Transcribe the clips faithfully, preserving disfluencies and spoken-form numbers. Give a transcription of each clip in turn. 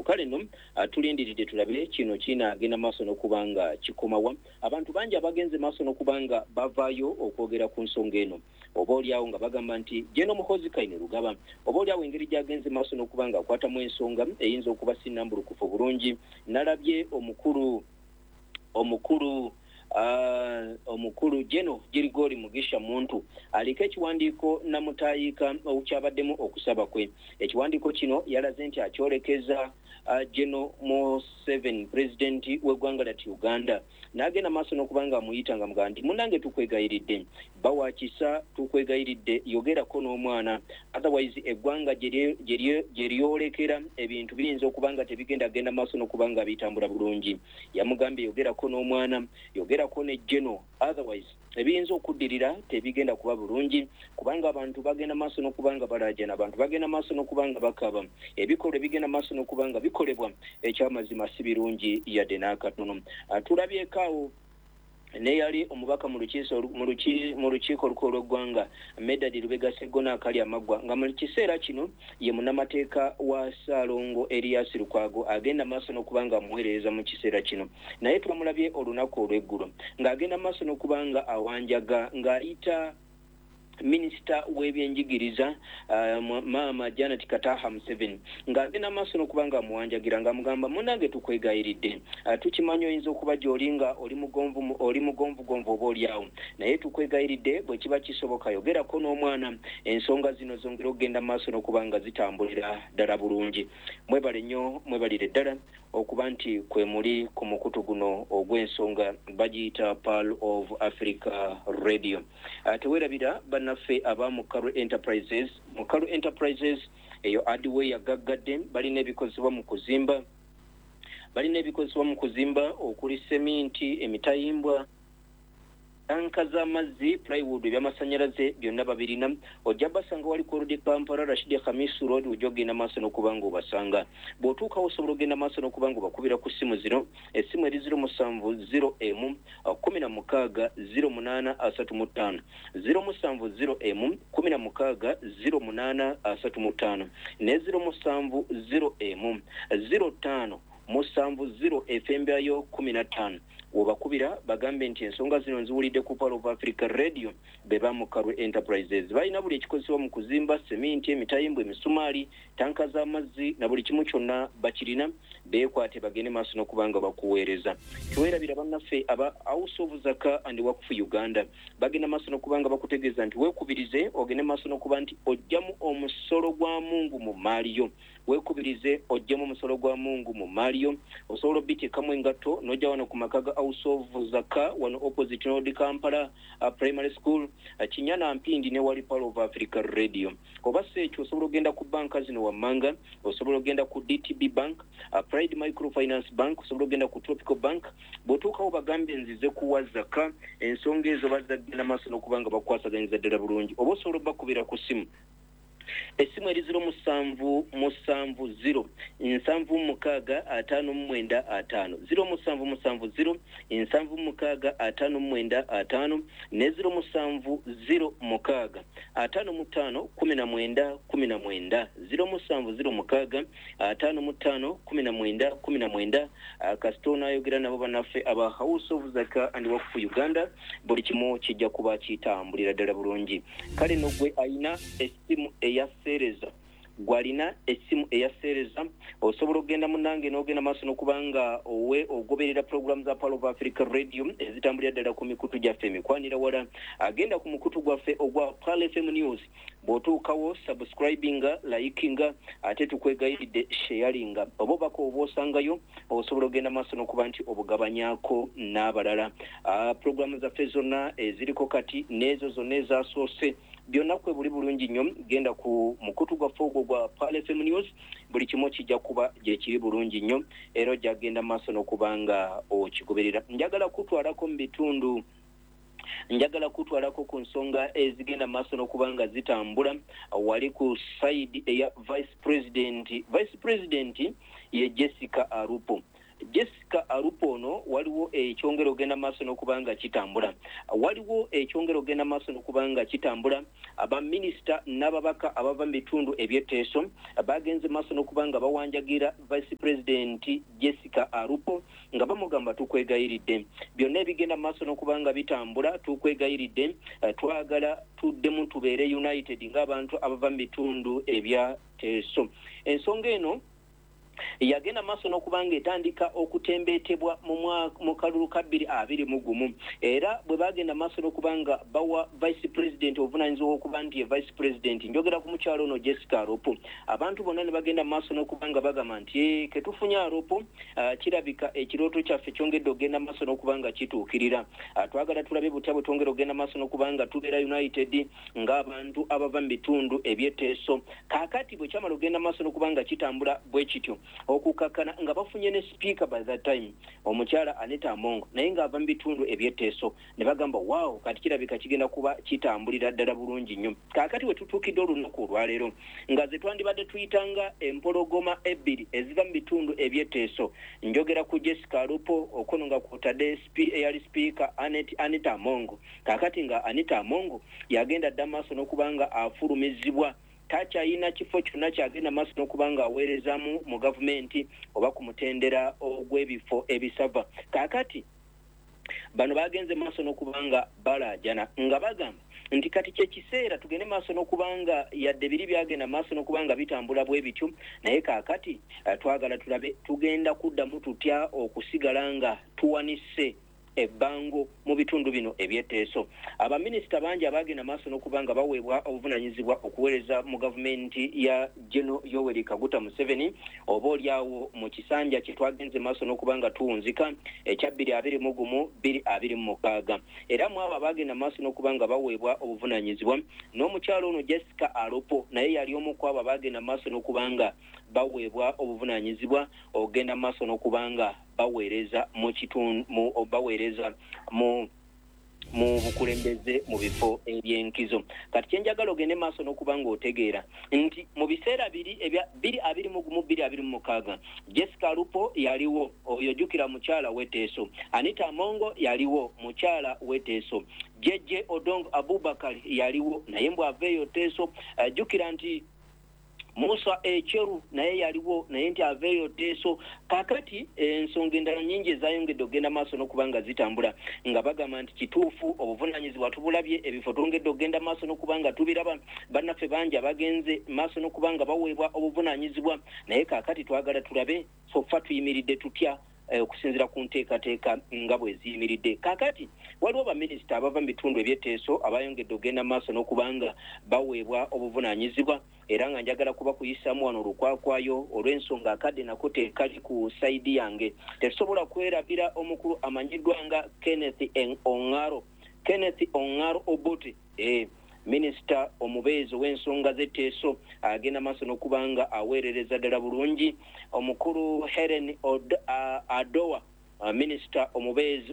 kale no tulindiridde tulabe kino kinaagenda maaso n'okubanga kikomawa. Abantu bangi abagenze maaso n'okubanga bavaayo okwogera ku nsonga eno, oba oliawo nga bagamba nti General Muhoozi Kainerugaba oba oliawo engeri gy'agenze maaso n'okubanga akwatamu ensonga eyinza okuba sinnambulukufu bulungi. Nalabye omukulu omukulu Uh, omukulu Jeno Girigori Mugisha Muntu aliko ekiwandiiko namutayiika okyabaddemu okusaba kwe. Ekiwandiiko kino yalaze nti akyolekeza uh, Jeno Museveni president w'eggwanga lya Uganda n'agenda maaso n'okubanga amuyita nga mugamba nti munnange tukwegayiridde bawakisa tukwegayiridde yogerako n'omwana, otherwise eggwanga gye lyolekera ebintu biyinza okubanga tebigenda genda maaso n'okubanga bitambula bulungi. Yamugambye yogerako n'omwana, yogerako ne Jeno, otherwise ebiyinza okuddirira tebigenda kuba bulungi kubanga abantu bagenda maaso n'okubanga balajana, abantu bagenda maaso n'okubanga bakaba, ebikolwa ebigenda maaso n'okubanga bikolebwa ekyamazima si birungi yadde n'akatono. Tulabyekaawo neyali omubaka mu lukiiko olukulu lw'eggwanga Medad Lubega Sseggona akali amaggwa nga mu kiseera kino ye munnamateeka wa Ssaalongo Erias Lukwago agenda maaso n'okubanga amuweereza mu kiseera kino. Naye twamulabye olunaku olw'eggulo ng'agenda maaso n'okubanga awanjaga ng'ayita Minisita w'ebyenjigiriza uh, Maama Janet Kataha Museveni ng'agenda maaso n'okubanga amuwanjagira ng'amugamba munnange tukwegayiridde, uh, tukimanyi oyinza okuba gy'olinga oli mugonvu oli mugonvugonvu oba oliawo, naye tukwegayiridde bwe kiba kisoboka yogerako n'omwana ensonga zino zongera okugenda maaso n'okubanga zitambulira ddala bulungi. Mwebale nnyo, mwebalire ddala okuba nti kwe muli ku mukutu guno ogw'ensonga bagiyita Pearl of Africa Radio. Uh, tewerabira bannaffe aba Mukalu Enterprises. Mukalu Enterprises eyo Adway yagaggadde balina ebikozesebwa mu kuzimba balina ebikozesebwa mu kuzimba okuli seminti, emitayimbwa, tanka z'amazzi, plywood, ebyamasannyalaze byonna babirina. Ojja basanga wali ku Road Kampala Rashid Khamisu Road ojja ogenda maaso n'okubanga obasanga. Bw'otuukawo osobola ogenda maaso n'okubanga obakubira ku ssimu zino, essimu eri zero musanvu zero emu kumi na mukaaga zero munaana asatu mu ttaano, zero musanvu zero emu kumi na mukaaga zero munaana asatu mu ttaano ne zero musanvu zero emu zero ttaano musanvu zero efembayo kumi na ttaano. Wobakubira bagambe nti ensonga zino nziwulidde ku Pearl of Africa Radio be ba Mukalu Enterprises. Balina buli ekikozesebwa mu kuzimba, seminti, emitayimbwa, emisumaali, tanka z'amazzi na buli kimu kyonna bakirina. Beekwate bagende maaso n'okubanga bakuweereza. Tuwerabira bannaffe aba House of Zaka and Waqf Uganda bagenda maaso n'okubanga bakutegeeza nti weekubirize ogende maaso n'okuba nti ojjamu omusolo gwa Mungu mu maaliyo. Weekubirize ojjamu omusolo gwa Mungu mu maaliyo. Osobola obbiteekamu engatto n'ojja wano ku maka ga House of Zaka wano opposite Road Kampala uh, Primary School uh, Kinyana Mpindi ne wali Pearl of Africa Radio. Oba sekyo osobola ogenda ku banka zino wammanga, osobola ogenda ku D T B Bank, uh, Pride Microfinance Bank, osobola ogenda ku Tropical Bank. Bw'otuukawo bagambe nzize kuwa Zaka ensonga ezo bazagenda maaso n'okubanga bakwasaganyiza ddala bulungi. Oba osobola obbakubira ku ssimu essimu eri zero musanvu musanvu zero nsanvu mukaaga ataano mu mwenda ataano, zero musanvu musanvu zero nsanvu mukaaga ataano mu mwenda ataano ne zero musanvu zero mukaaga ataano mu ttaano kumi na mwenda kumi na mwenda, zero musanvu zero mukaaga ataano mu ttaano kumi na mwenda kumi na mwenda. Kasitona ayogera nabo bannaffe aba House of Zaka and Waqf Uganda, buli kimu kijja kuba kitambulira ddala bulungi. Kale no gwe ayina essimu eya Sereza, gwalina essimu eya Sereza, osobola ogenda munnange n'ogenda maaso n'okubanga owe ogoberera program za Pearl of Africa Radio ezitambulira ddala ku mikutu gyaffe emikwanira wala. Agenda ku mukutu gwaffe ogwa Pearl F M News, bw'otuukawo subscribinga, likinga, ate tukwegayiridde sharinga. Oba obako oba osangayo osobola ogenda maaso n'okuba nti obugabanyaako n'abalala. Uh, programu zaffe zonna eziriko kati n'ezo zonna ezasoose byonna kwe buli bulungi nnyo. Genda ku mukutu gwaffe ogwo gwa Pearl F M News, buli kimu kijja kuba gye kiri bulungi nnyo era ojja genda maaso n'okubanga okigoberera. Njagala kutwalako mu bitundu njagala kutwalako ku nsonga ezigenda maaso n'okubanga zitambula wali ku side eya Vice President. Vice President ye Jessica Arupo. Jessica Arupo ono waliwo ekyongero genda maaso n'okubanga kitambula waliwo ekyongero genda maaso n'okubanga kitambula aba minister n'ababaka abava mu bitundu eby'etteeso bagenze maaso n'okubanga bawanjagira vice president Jessica Arupo nga bamugamba tukwegayiridde byonna ebigenda maaso n'okubanga bitambula tukwegayiridde uh, twagala tuddemu tubeere united ng'abantu abava mu bitundu ebya teeso ensonga eno yagenda maaso n'okubanga etandika okutembeetebwa mu kalulu ka bbiri abiri mu gumu era bwe bagenda maaso n'okubanga bawa vice president obuvunaanyizibwa okuba nti ye vice president njogera ku mukyalo ono Jessica Arupo abantu bonna ne bagenda maaso n'okubanga bagamba nti ketufunye Arupo uh, kirabika ekirooto kyaffe kyongedde ogenda maaso n'okubanga kituukirira uh, twagala tulabe butya bwe twongera ogenda maaso n'okubanga tubeera united ng'abantu abava mu bitundu eby'etteeso kaakati bwe kyamala ogenda maaso n'okubanga kitambula bwe kityo okukakana nga bafunye ne speaker by that time omukyala Anita Amongo naye nga ava mu bitundu eby'etteeso ne bagamba wow kati kirabika kigenda kuba kitambulira ddala bulungi nnyo kaakati we tutuukidde olunaku olwaleero nga ze twandibadde tuyitanga empologoma ebbiri eziva mu bitundu eby'etteeso njogera ku Jessica Arupo okono nga kwotadde eyali speaker Anita Amongo kaakati nga Anita Amongo yagenda dda maaso n'okubanga afulumizibwa takyayina kifo kyonna kyagenda maaso n'okubanga aweerezaamu mu gavumenti oba ku mutendera ogw'ebifo ebisava kaakati bano bagenze maaso n'okubanga balaajana nga bagamba nti kati kyekiseera tugende maaso n'okubanga yadde biri byagenda maaso n'okubanga bitambula bwe bityo naye kaakati uh, twagala tulabe tugenda kuddamu tutya okusigala nga tuwanise ebbango mu bitundu bino eby'etteeso abaminisita bangi abagenda maaso n'okubanga baweebwa obuvunanyizibwa okuweereza mu gavumenti ya General Yoweri Kaguta Museveni oba olyawo mu kisanja kye twagenze maaso n'okubanga tuwunzika ekya bbiri abiri mu gumu bbiri abiri mu mukaaga era mu abo abagenda maaso n'okubanga baweebwa obuvunanyizibwa n'omukyalo ono Jessica Arupo naye yali omu ku abo abagenda maaso n'okubanga baweebwa obuvunanyizibwa ogenda maaso n'okubanga baweereza mu kitundu mu baweereza mu mu bukulembeze mu bifo eby'enkizo kati kyenjagala ogende maaso n'okubanga otegeera nti mu biseera biri ebya bbiri abiri mu gumu bbiri abiri mu mukaaga Jessica Arupo yaliwo oyo jjukira mukyala w'etteeso Anita Amongo yaliwo mukyala w'etteeso Jeje Odong Abubakar yaliwo naye mbw aveeyo tteeso uh, jjukira nti Musa Echeru naye yaliwo naye nti aveeyo tteeso kakati ensonga endala nnyingi ezayongedde ogenda maaso n'okubanga zitambula nga bagamba nti kituufu obuvunanyizibwa tubulabye ebifo twongedde ogenda maaso n'okubanga tubiraba bannaffe bangi abagenze maaso n'okubanga baweebwa obuvunanyizibwa naye kakati twagala tulabe sofa tuyimiridde tutya okusinzira ku nteekateeka nga bwe ziyimiridde kakati waliwo baminisita abava mu bitundu eby'etteeso abayongedde ogenda maaso n'okubanga baweebwa obuvunanyizibwa era nga njagala kuba kuyisaamu wano olukwakwayo olw'ensonga akadde nako tekali ku sayidi yange tetusobola kwerabira omukulu amanyiddwa nga Kenneth Ongaro Kenneth Ongaro Obote eh Minister omubeezi w'ensonga z'etteeso agenda maaso n'okubanga aweerereza ddala bulungi omukulu Helen Od, uh, Adowa uh, Minister omubeezi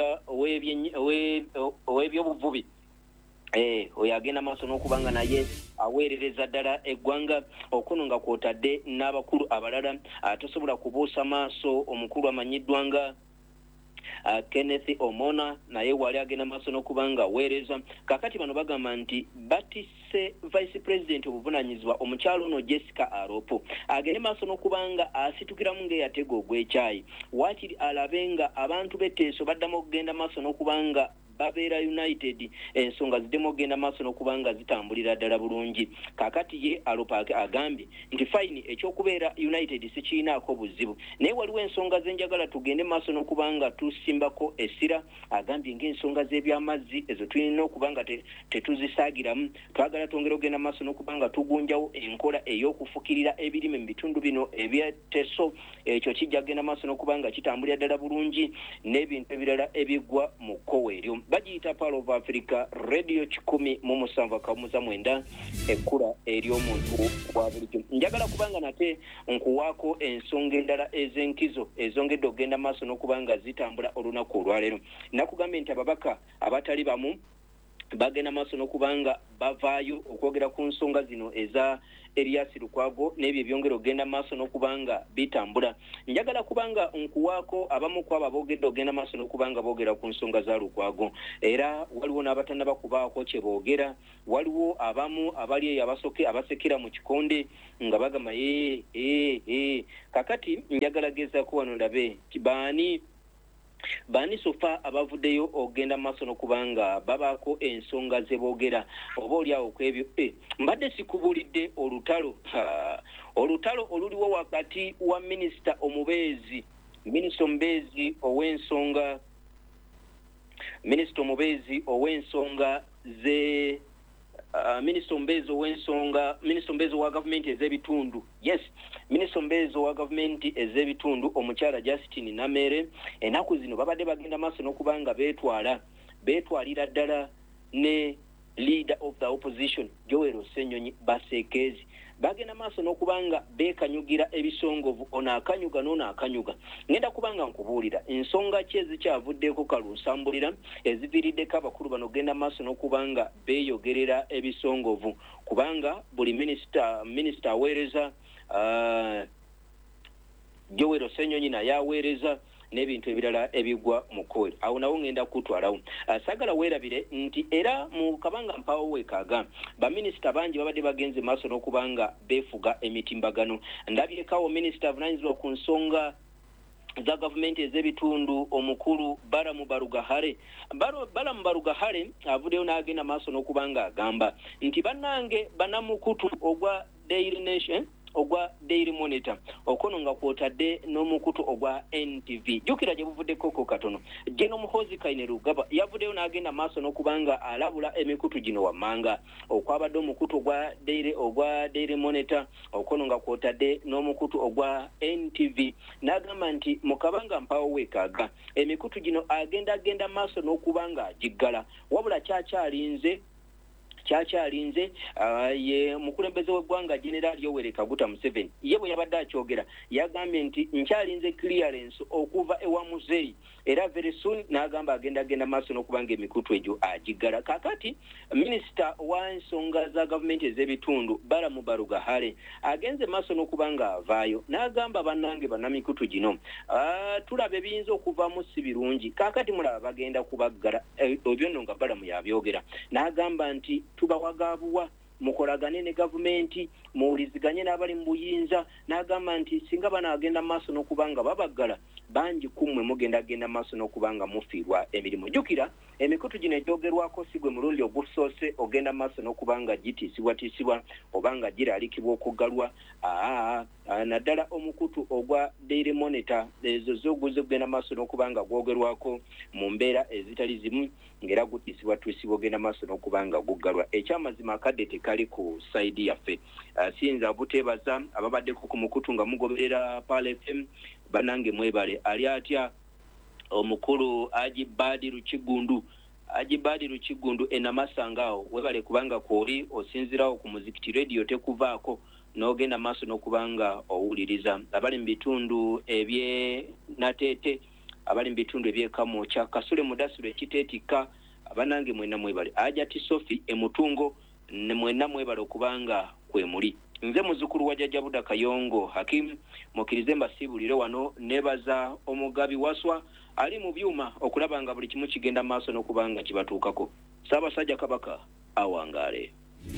ow'ebyobuvubi eh oyo agenda maaso n'okubanga naye aweerereza ddala eggwanga okuno nga kwotadde n'abakulu abalala atasobola kubuusa maaso omukulu amanyiddwa nga Uh, Kenneth Omona naye wali agenda maaso n'okubanga aweereza kakati bano bagamba nti batise vice president obuvunanyizibwa omukyalo ono Jessica Arupo agende maaso n'okubanga asitukiramu ng'eyatega ogw'ekyayi waakiri alabe nga abantu b'etteeso baddamu okugenda maaso n'okubanga babeera united ensonga ziddemu ogenda maaso n'okubanga zitambulira ddala bulungi kakati ye Arupo agambye nti fine ekyokubeera united sikiinaako buzibu naye waliwo ensonga zenjagala tugende maaso n'okubanga tusimbako essira agambye ng'ensonga z'ebyamazzi ezo tulina okubanga tetuzisaagiramu twagala twongera ogenda maaso n'okubanga tugunjawo enkola ey'okufukirira ebirime mu bitundu bino eby'etteeso ekyo kijja kugenda maaso n'okubanga kitambulira ddala bulungi n'ebintu ebirala ebiggwa mu kkowe eryo bagiyita Pearl of Africa radio kikumi mu musanvu akamuza mwenda ekkula ery'omuntu wa bulijjo njagala kubanga nate nkuwaako ensonga endala ez'enkizo ezongedde okugenda maaso n'okubanga zitambula olunaku olwaleero nakugambye nti ababaka abatali bamu bagenda maaso n'okubanga bavaayo okwogera ku nsonga zino eza Erias Lukwago n'ebyo byongera ogenda maaso n'okubanga bitambula. Njagala kubanga nkuwaako abamu ku abo aboogedde ogenda maaso n'okubanga boogera ku nsonga za Lukwago, era waliwo n'abatannaba kubaako kye boogera. Waliwo abamu abali eyo abasoke abasekera mu kikonde nga bagamba ee ee ee kakati njagala gezaako wano ndabe baani Bani sofa abavuddeyo ogenda maaso n'okubanga babaako ensonga ze boogera oba oliawo kwebyo eh, mbadde sikubulidde olutalo olutalo oluliwo wakati wa minisita omubeezi minisita omubeezi ow'ensonga minisita omubeezi ow'ensonga ze Uh, Minister Mbezo wensonga Minister Mbezo wa government ezebitundu yes Minister Mbezo wa government ezebitundu omukyala Justin Namere enaku zino babadde bagenda maaso n'okubanga betwala betwalira ddala ne leader of the opposition Joel Ssenyonyi Basekezi bagenda maaso n'okubanga beekanyugira ebisongovu ono akanyuga n'ono akanyuga. Ngenda kubanga nkubuulira ensonga ki ezikyavuddeko kalusambulira eziviiriddeko abakulu bano genda maaso n'okubanga beeyogerera ebisongovu kubanga buli minisita minisita aweereza uh, Joel Ssenyonyi naye aweereza n'ebintu ebirala ebigwa mu kkooli. Awo nawo ngenda kutwalawo. Uh, sagala weerabire nti era mu kabanga mpawo weekaaga baminisita bangi babadde bagenze maaso n'okubanga beefuga emitimbagano. Ndabyekawo minisita avunaanyizibwa ku nsonga za gavumenti ez'ebitundu omukulu Baramu Barugahare. Baramu Barugahare avuddeyo n'agenda maaso n'okubanga agamba nti bannange banamukutu ogwa Daily Nation ogwa Daily Monitor okono nga kwotadde n'omukutu ogwa N T V jukira gye buvuddeko ko katono Geno Muhozi Kainerugaba yavuddeyo n'agenda maaso n'okubanga alabula emikutu gino wammanga okwabadde omukutu ogwa Daily ogwa Daily Monitor okono nga kwotadde n'omukutu ogwa N T V n'agamba nti mu kabanga mpawo weekaaga emikutu gino agenda agenda maaso n'okubanga agiggala wabula kyakyalinze kyakyalinze uh, ye mukulembeze w'eggwanga General Yoweri Kaguta Museveni ye bwe yabadde akyogera yagambye nti nkyalinze clearance okuva ewa muzeeyi era very soon n'agamba agenda agenda maaso n'okubanga emikutu egyo agiggala. Kakati minisita wa nsonga za gavumenti ez'ebitundu Baramu Barugahare agenze maaso n'okubanga avaayo n'agamba bannange bannamikutu gino uh, tulaba ebiyinza okuvaamu si birungi kakati mulaba bagenda kubaggala ebyo nno nga Baramu yabyogera n'agamba nti tubawagabuwa mukolagane ne gavumenti muwuliziganye n'abali mu buyinza n'agamba nti singa banaagenda maaso n'okubanga babaggala bangi kummwe mugenda agenda maaso n'okubanga mufiirwa emirimu. Jukira emikutu gino egyogerwako si gwe mulundi ogusoose ogenda maaso n'okubanga gitiisibwatiisibwa obanga giraalikibwa okuggalwa aa naddala omukutu ogwa Daily Monitor ezo zoguze ogenda maaso n'okubanga gwogerwako mu mbeera ezitali zimu ngera gutiisibwatiisibwa ogenda maaso n'okubanga guggalwa. Ekyamazima akadde tekali ku saidi yaffe. Uh, siyinza buteebaza ababaddeko ku mukutu nga mugoberera Pal F M banange mwebale ali atya omukulu Ajibadi Rukigundu Ajibadi Rukigundu enamasangao webale kubanga kwoli osinzirawo ku Muzikiti Radio tekuvaako n'ogenda maaso n'okubanga owuliriza abali mu bitundu ebye Natete abali mu bitundu eby'Ekamu kya Kasule Mudasiro ekiteetika abanange mwena mwebale Ajati Sofi emutungo ne mwena mwebale okubanga kwe muli. Nze muzukulu wa Jjajja Buda Kayongo Hakim mukirize mbasibulire wano nebaza omugabi waswa ali mu byuma okulaba nga buli kimu kigenda maaso n'okubanga kibatuukako. Ssaabasajja Kabaka awangaale.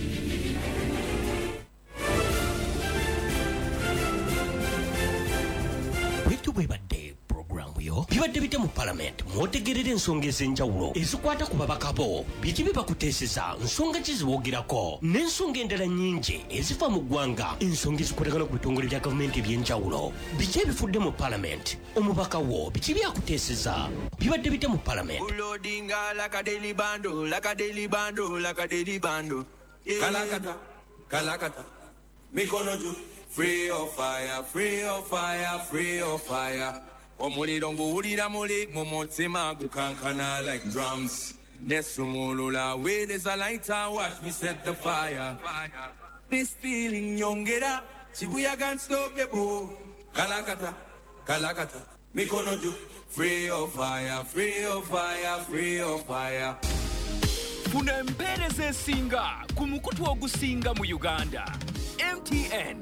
Bwetyo bwe badde programu yo bibadde bite mu parliament mwotegerera ensonga ez'enjawulo ezikwata ku babaka bo biki bye bakuteeseza nsonga ki zibogerako n'ensonga endala nnyingi ezifa mu ggwanga ensonga ezikwatagana ku bitongole bya gavumenti eby'enjawulo biki ebifudde mu parliament omubaka wo biki byakuteeseza bibadde bite mu parliament ulodinga like a daily bando like a daily bando like a daily bando kalakata kalakata mikono juu free of fire free of fire free of fire omuliro nguwulira muli mu mutima gukankana like drums nesumulula where there's a lighter watch me set the fire this feeling nyongera chibuyaga unstoppable kalakata kalakata mikono juu free of fire free of fire free of fire funa empeereza esinga ku mukutu ogusinga mu Uganda. M T N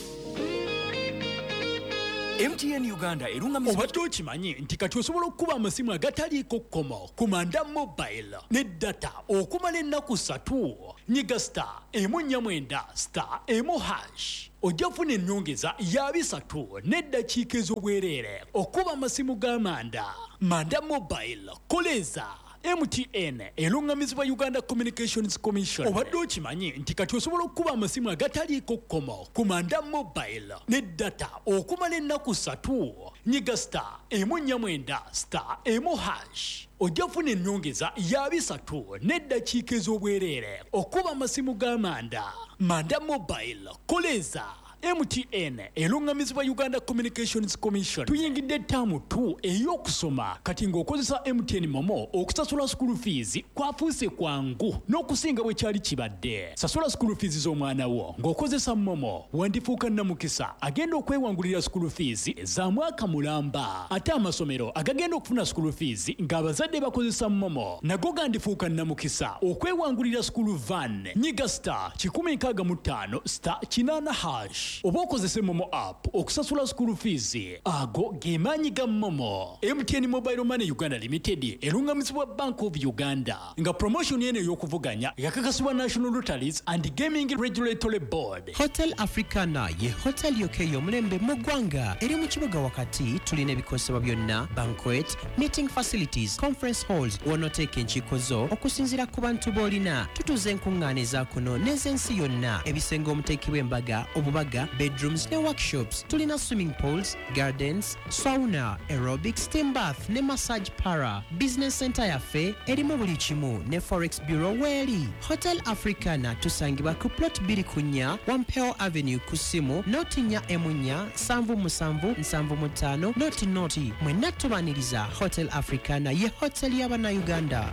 M T N Uganda erungamizibwa. Obadde okimanyi nti kati osobola okukuba amasimu agataliiko kkomo ku Manda Mobile ne data okumala ennaku ssatu. Nyiga star emu nnya mwenda star emu hash. Ojja kufuna ennyongeza ya bisatu n'eddakiika ez'obwereere okuba amasimu ga Manda. Manda Mobile koleza. M T N elungamizibwa Uganda Communications Commission. Obadde okimanyi nti kati osobola okukuba amasimu agataliiko kkomo ku Manda Mobile ne data okumala ennaku ssatu. Nyiga star emu nnya mwenda star emu hash. Ojja kufuna ennyongeza ya bisatu n'eddakiika ez'obwereere okuba amasimu ga Manda. Manda Mobile koleza. M T N elungamizibwa Uganda Communications Commission. Tuyingidde ttaamu tu ey'okusoma kati ng'okozesa M T N Momo okusasula school fees kwafuuse kwangu n'okusinga bwe kyali kibadde. Sasula school fees z'omwana wo ng'okozesa Momo wandifuuka nnamukisa agenda okwewangulira school fees za mwaka mulamba. Ate amasomero agagenda okufuna school fees ng'abazadde bakozesa Momo nago gandifuuka nnamukisa okwewangulira school van. Nyiga star kikumi nkaaga mu ttaano star kinaana hash. Oba okozese Momo app okusasula school fees ago gemaanyi ga Momo. M T N Mobile Money Uganda Limited erungamizibwa Bank of Uganda nga promotion yene y'okuvuganya yakakasibwa National Lotteries and Gaming Regulatory Board. Hotel Africana ye hotel yoke y'omulembe mu ggwanga eri mu kibuga wakati. Tulina ebikosebwa byonna: banquet, meeting facilities, conference halls, wonoteeka enkiiko zo okusinziira ku bantu b'olina. Tutuze enkuŋŋaaniza kuno n'ez'ensi yonna, ebisenge omuteekebwa embaga, obubaga, bedrooms ne workshops. Tulina swimming pools, gardens, sauna, aerobics, steam bath ne massage para. Business center yaffe erimu buli kimu ne forex bureau weeri. Hotel Africana tusangibwa ku plot bbiri ku nnya Wampeo Avenue ku simu noti nnya emu nnya nsanvu musanvu nsanvu mu ttaano noti noti. Mwenna tubaniriza Hotel Africana ye hotel y'Abannayuganda.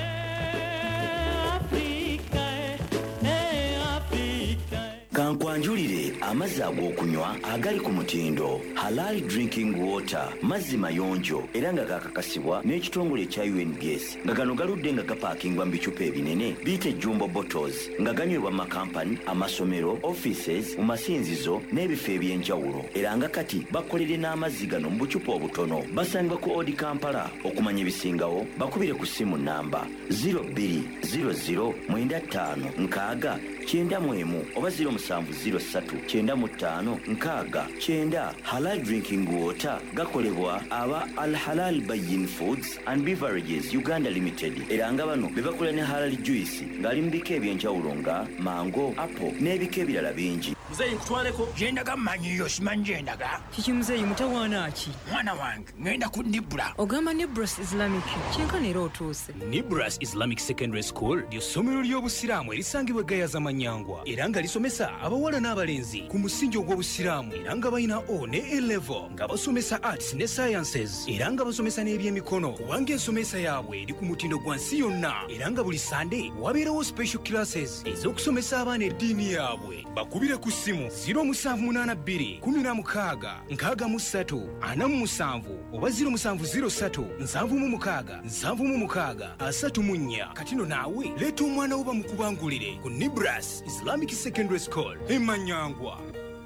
Kankwanjulire amazzi ag'okunywa agali ku mutindo Halal Drinking Water, mazzi mayonjo era nga gakakasibwa n'ekitongole ekya U N B S nga gano galudde nga gapaakingwa mu bicupa ebinene biyite jumbo bottles nga ganywebwa mu makampani, amasomero, offices, mu masinzizo n'ebifo eby'enjawulo era nga kati bakolere n'amazzi gano mu bucupa obutono. Basangibwa ku Odi Kampala. Okumanya ebisingawo bakubire ku simu namba zero two zero zero nine five nkaaga kyenda mu emu oba zero musanvu zero ssatu kyenda mu ttaano nkaaga kyenda. Halal Drinking Water gakolebwa aba Al Halal Bayin Foods and Beverages Uganda Limited era nga bano be bakola ne Halal Juice ng'ali mu bika eby'enjawulo nga mango, apple n'ebika ebirala bingi. Muzeeyi nkutwaleko gyendaga mmanyiyo simanyi gyendaga. Kiki muzeeyi mutawaana ki? Mwana wange ngenda ku Nibra. Ogamba Nibras Islamic kyenkana era otuuse. Nibras Islamic Secondary School ly'essomero ly'obusiraamu erisangibwa Gayaza Manyangwa era nga lisomesa abawala n'abalenzi ku musingi ogw'obusiraamu era nga balina O ne A level nga basomesa arts ne sciences era nga basomesa n'ebyemikono kubanga ensomesa yaabwe eri ku mutindo gwa nsi yonna era nga buli Sunday wabeerawo special classes ez'okusomesa abaana eddiini yaabwe. Bakubire ku simu zero musanvu munaana bbiri kumi na mukaaga nkaaga mu ssatu ana mu musanvu oba zero musanvu zero ssatu nsanvu mu mukaaga nsanvu mu mukaaga asatu mu nnya. Katino naawe leeta omwana wo bamukubangulire ku Nibras Islamic Secondary School e Manyangwa.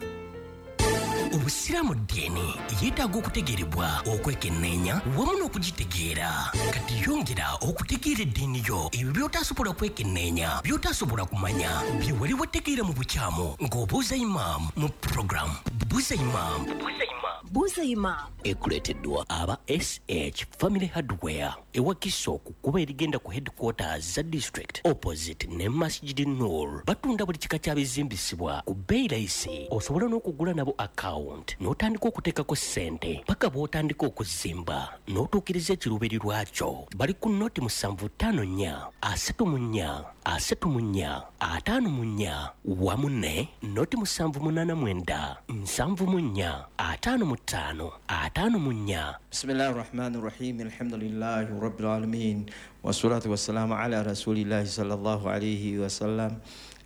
Obusiraamu ddiini yeetaaga okutegeerebwa, okwekenneenya wamu n'okugitegeera. Kati yongera okutegeera eddiini yo, ebyo by'otaasobola kwekenneenya, by'otaasobola kumanya, bye wali wategeera mu bukyamu ng'obuuza imaamu mu program Buuza Imam. Buuza Imam ekuleeteddwa aba S H Family Hardware ewa Kisooku kuba erigenda ku headquarters za district opposite ne Masjid Noor. Batunda buli kika kyabizimbisibwa ku bbeeyi layisi. Osobola n'okugula nabo account n'otandika okuteekako ssente paka bw'otandika okuzimba n'otuukiriza ekiruubiri lwakyo. Bali ku noti musanvu ttaano nnya asatu mu nnya asatu mu nnya ataano mu nnya wamu ne noti musanvu munaana mwenda nsanvu mu nnya ataano mu ttaano ataano mu nnya. Bismillahir Rahmanir Rahim. Alhamdulillahi Rabbil Alamin. Wassalatu wassalamu ala Rasulillahi sallallahu alayhi wa sallam.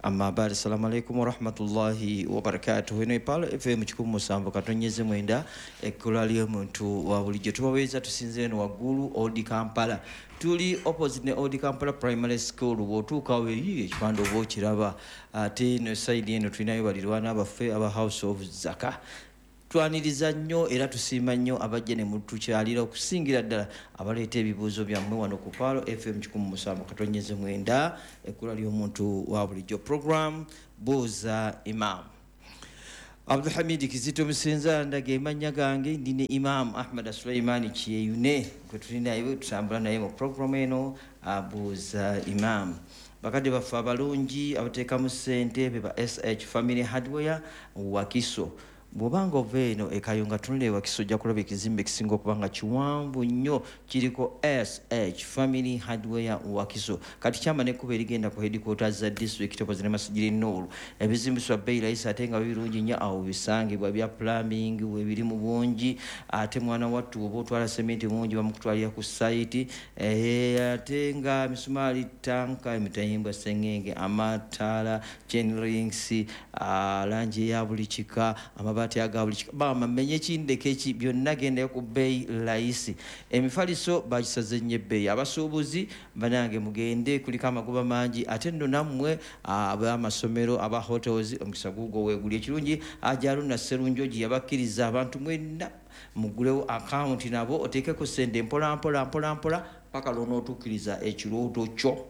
amma baada assalamu alaikum warahmatullahi wabarakatuh. Eno epalo F M kikumi musanvu katonyeze mwenda ekkola ly'omuntu wa bulijjo tubaweza tusinzire no waggulu Old Kampala. Tuli opposite ne Old Kampala Primary School bw'otuuka weeri ekipande oba okiraba ate no side eno tulinayo balirwana abaffe aba House of Zaka. Twaniriza nnyo era tusiima nnyo abajja ne mutukyalira okusingira ddala abaleeta ebibuuzo byammwe wano ku Palo F M kikumi musanvu katonyeze mwenda ekkola ly'omuntu wa bulijjo program Buuza Imam. Abdul Hamid Kizito Musinza ndage manya gange ndine Imam Ahmad Sulaimani Kiyeyune kwe tulinayo tutambula naye mu program eno Buuza Imam. Bakadde baffe abalungi abateeka mu ssente be ba S H Family Hardware Wakiso. Bwobanga ova eno ekayunga tunule Wakiso ojja kulaba ekizimbe ekisinga okubanga kiwanvu nnyo kiriko S H Family Hardware Wakiso. Kati kyama nekkuba erigenda ku headquarters za district opposite ne Masjid Noor. Ebizimbiswa bei rahisi ate nga birungi nnyo awo bisangibwa bya plumbing webiri mu bungi ate mwana wattu oba otwala sementi mungi bamukutwalira ku site eh ate nga misumali tanka emitayimbwa sengenge amataala chain rings uh, langi ya buli kika amaba bama menye kindeke eki byonna genda ku bei rahisi. Emifaliso bakisaze nnyo ebbeeyi. Abasuubuzi banange mugende kuliko amagoba mangi ate nno nammwe ab'amasomero aba hotels omukisa gugo weeguli ekirungi ajaluna Sserunjogi yabakkiriza abantu mwenna mugulewo account nabo oteekeko sente mpola mpola mpola mpola paka lonootuukiriza ekirooto kyo.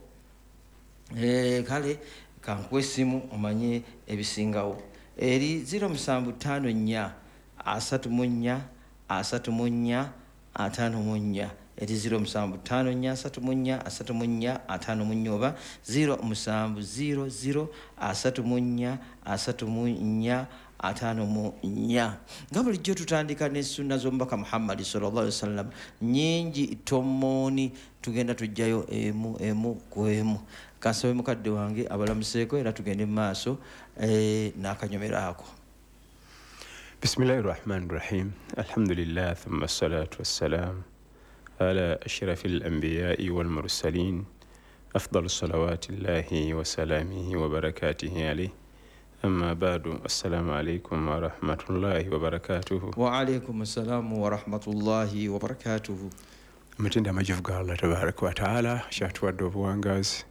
Eh kale kankuwe essimu omanye ebisingawo. Eri zero musanvu ttaano nnya asatu mu nnya asatu mu nnya ataano mu nnya eri zero musanvu ttaano nnya asatu mu nnya asatu mu nnya ataano mu nnya oba zero musanvu zero zero asatu mu nnya asatu mu nnya ataano mu nnya. Nga bulijjo tutandika n'essunna z'omubaka Muhammad sallallahu alaihi wasallam nyingi tomoni tugenda tujjayo emu emu ku emu. Kansabe mukadde wange abalamuseeko era tugende maaso eh n'akanyomero ako. Bismillahir Rahmanir Rahim. Alhamdulillah thumma salatu wassalam ala ashrafil anbiya'i wal mursalin afdalu salawatillahi wa salamihi wa barakatihi alayhi. Amma ba'du, assalamu alaikum wa rahmatullahi wa barakatuhu. Wa alaikum assalam wa rahmatullahi wa barakatuhu. Mutenda amajivu ga Allah tabaraka wa ta'ala kyatuwadde obuwangazi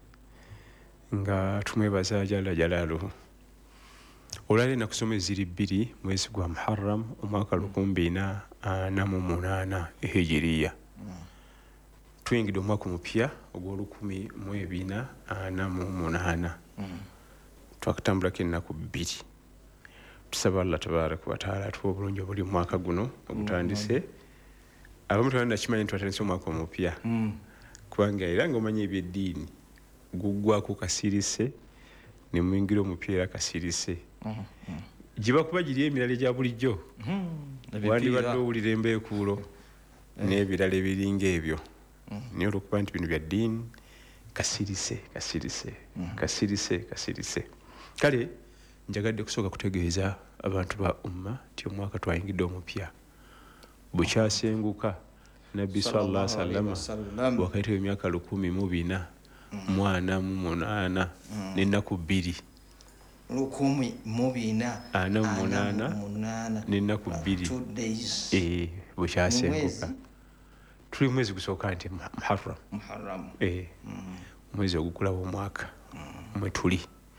nga tumwebaza jalla jalaluhu. Olwaleero nakusoma eziri bbiri mwezi gwa Muharram omwaka lukumi na ana mu munaana ehijiriya. Tuyingidde omwaka omupya ogw'olukumi mu ebina ana mu munaana. Twakatambulako ennaku bbiri. Tusaba Allah tabaraka wa ta'ala atuwe obulungi obuli mu mwaka guno ogutandise. Abamu tebana kimanyi twatandise omwaka omupya kubanga era ng'omanyi ebyeddiini guggwako kasirise ne muyingira omupya era kasirise. Giba kuba giri emirala gya bulijjo wandibadde owulira embeekuulo n'ebirala ebiringa ebyo naye olwokuba nti bino bya ddiini kasirise kasirise kasirise kasirise. Kale njagadde kusooka kutegeeza abantu ba umma nti omwaka twayingidde omupya bukyasenguka nabbi sallallahu alaihi wasallam wakati w'emyaka lukumi mu bina mu ana mu munaana n'ennaku bbiri. Lukumi mu bina ana mu munaana n'ennaku bbiri eh bukyasenguka. Tuli mwezi gusooka nti Muharram Muharram eh mwezi ogukulawo omwaka mwe tuli.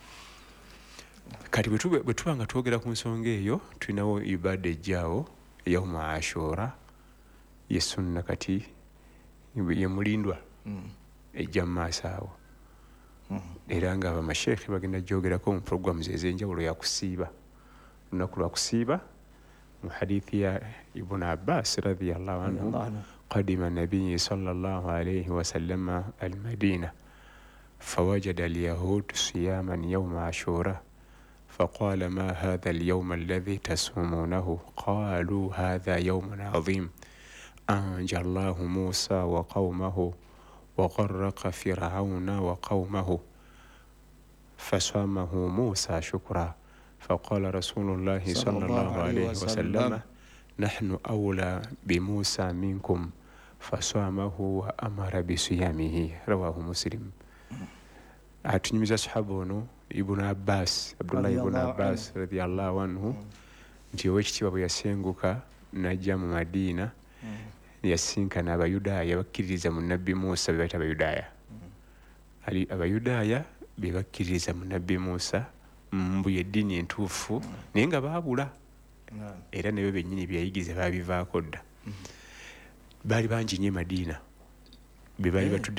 Kati bwe tuba nga twogera ku nsonga eyo tulinawo ibada ejjaawo yawma ashura ye sunna kati ye mulindwa ejja maaso awo era nga abamashekhe bagenda gyogerako mu programs ez'enjawulo yakusiiba. Olunaku lwa kusiiba mu hadithi ya Ibn Abbas radiyallahu anhu qadima nabiyyi sallallahu alayhi wa sallam al-Madina fawajada al-yahud siyaman yawma ashura فقال ما هذا اليوم الذي تصومونه قالوا هذا يوم عظيم أنجى الله موسى وقومه وغرق فرعون وقومه فصامه موسى شكرا فقال رسول الله صلى الله عليه وسلم نحن أولى بموسى منكم فصامه وأمر بصيامه رواه مسلم. atunyumiza sahaba ono ibn Abbas Abdullah ibn Abbas radiyallahu anhu nti owekitiibwa bwe yasenguka najja mu Madina yasinkana abayudaaya bakkiririza mu nabbi Musa be bayita abayudaaya ali abayudaaya be bakkiririza mu nabbi Musa mbu yeddiini entuufu naye nga baabula era ne be bennyini byayigiriza baabivaako dda baali bangi nnyo e Madina be baali batudde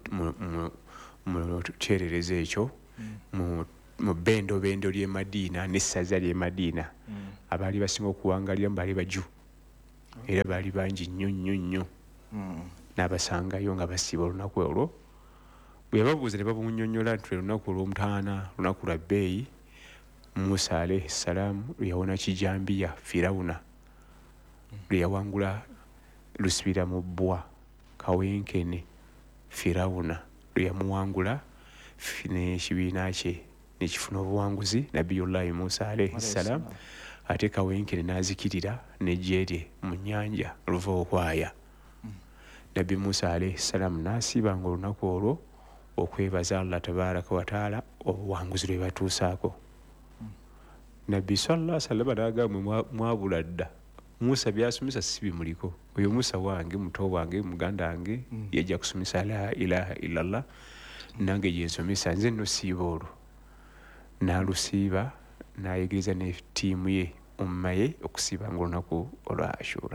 mu kyerereza ekyo mu bendobendo ly'e Madina n'essaza ly'e Madina abaali basinga okuwangalira baali baju era baali bangi nnyo nnyo nnyo n'abasangayo nga basiiba olunaku olwo bwe yababuuza ne bamunnyonnyola nti olunaku olw'omutaana lunaku lwa bbeeyi Musa alayhi salaamu lwe yawona kijambiya Firawuna lwe yawangula lusibira mu bbwa kawenkene Firawuna lwe yamuwangula n'ekibiina kye nekifuna obuwanguzi nabiyullahi Musa alayhi salaam ate kawenkene n'azikirira n'eggye lye mu nnyanja luva okwaya nabbi Musa alayhi salaam n'asiibanga olunaku olwo okwebaza Allah tabaraka wa taala obuwanguzi lwe batuusaako nabbi sallallahu alaihi wasallam n'agamba mwabula dda Musa byasomesa si bimuliko oyo Musa wange muto wange muganda wange yajja kusomesa la ilaha illallah nange gyensomesa nze nno siiba olwo n'alusiiba n'ayigiriza ne ttiimu ye umma ye okusiibanga olunaku olwa Ashura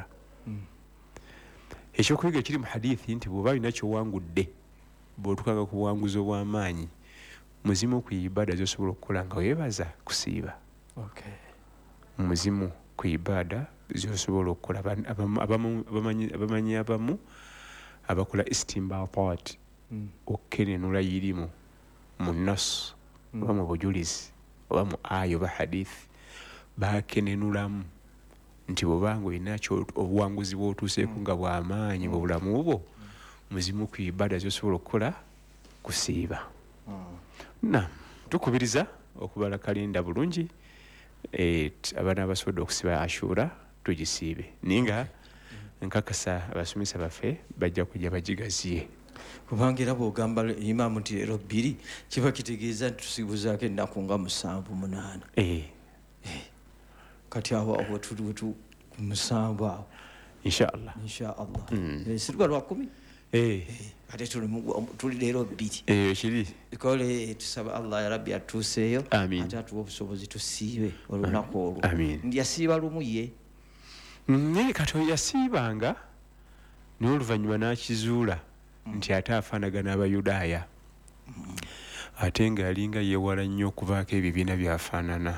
ekyokuyiga ekiri mu hadithi nti bw'oba olina kyowangudde bw'otukanga ku buwanguzi obw'amaanyi muzimu ku ibada z'osobola okukola nga weebaza kusiiba muzimu ku ibada z'osobola okukola abamanyi abamu abakola istimbatat okkenenula yirimu mu nas oba mu bujulizi oba mu aya oba hadithi bakenenulamu nti bw'obanga olina obuwanguzi bw'otuuseeku nga bw'amaanyi mu bulamu bwo muzimu ku ibada z'osobola okukola kusiiba na tukubiriza okubala kalinda bulungi abaana abasobodde okusiba Ashura tugisiibe naye nga nkakasa abasomesa baffe bajja kujja bagigaziye kubanga era bw'ogamba imaamu nti leero bbiri kiba kitegeeza nti tusibuzaako ennaku nga musanvu munaana kati awo wetuli ku musanvu awo inshaallah inshaallah siruka lwa kumi ate tuli leero bbiri kiri kole tusaba Allah ya rabbi atuuseeyo ate atuwa obusobozi tusiibe olunaku olwo ndi yasiiba lumu ye naye kati yasiibanga naye oluvannyuma n'akizuula nti ate afaanagana abayudaaya ate nga yalinga yeewala nnyo okuvaako ebibiina byafaanana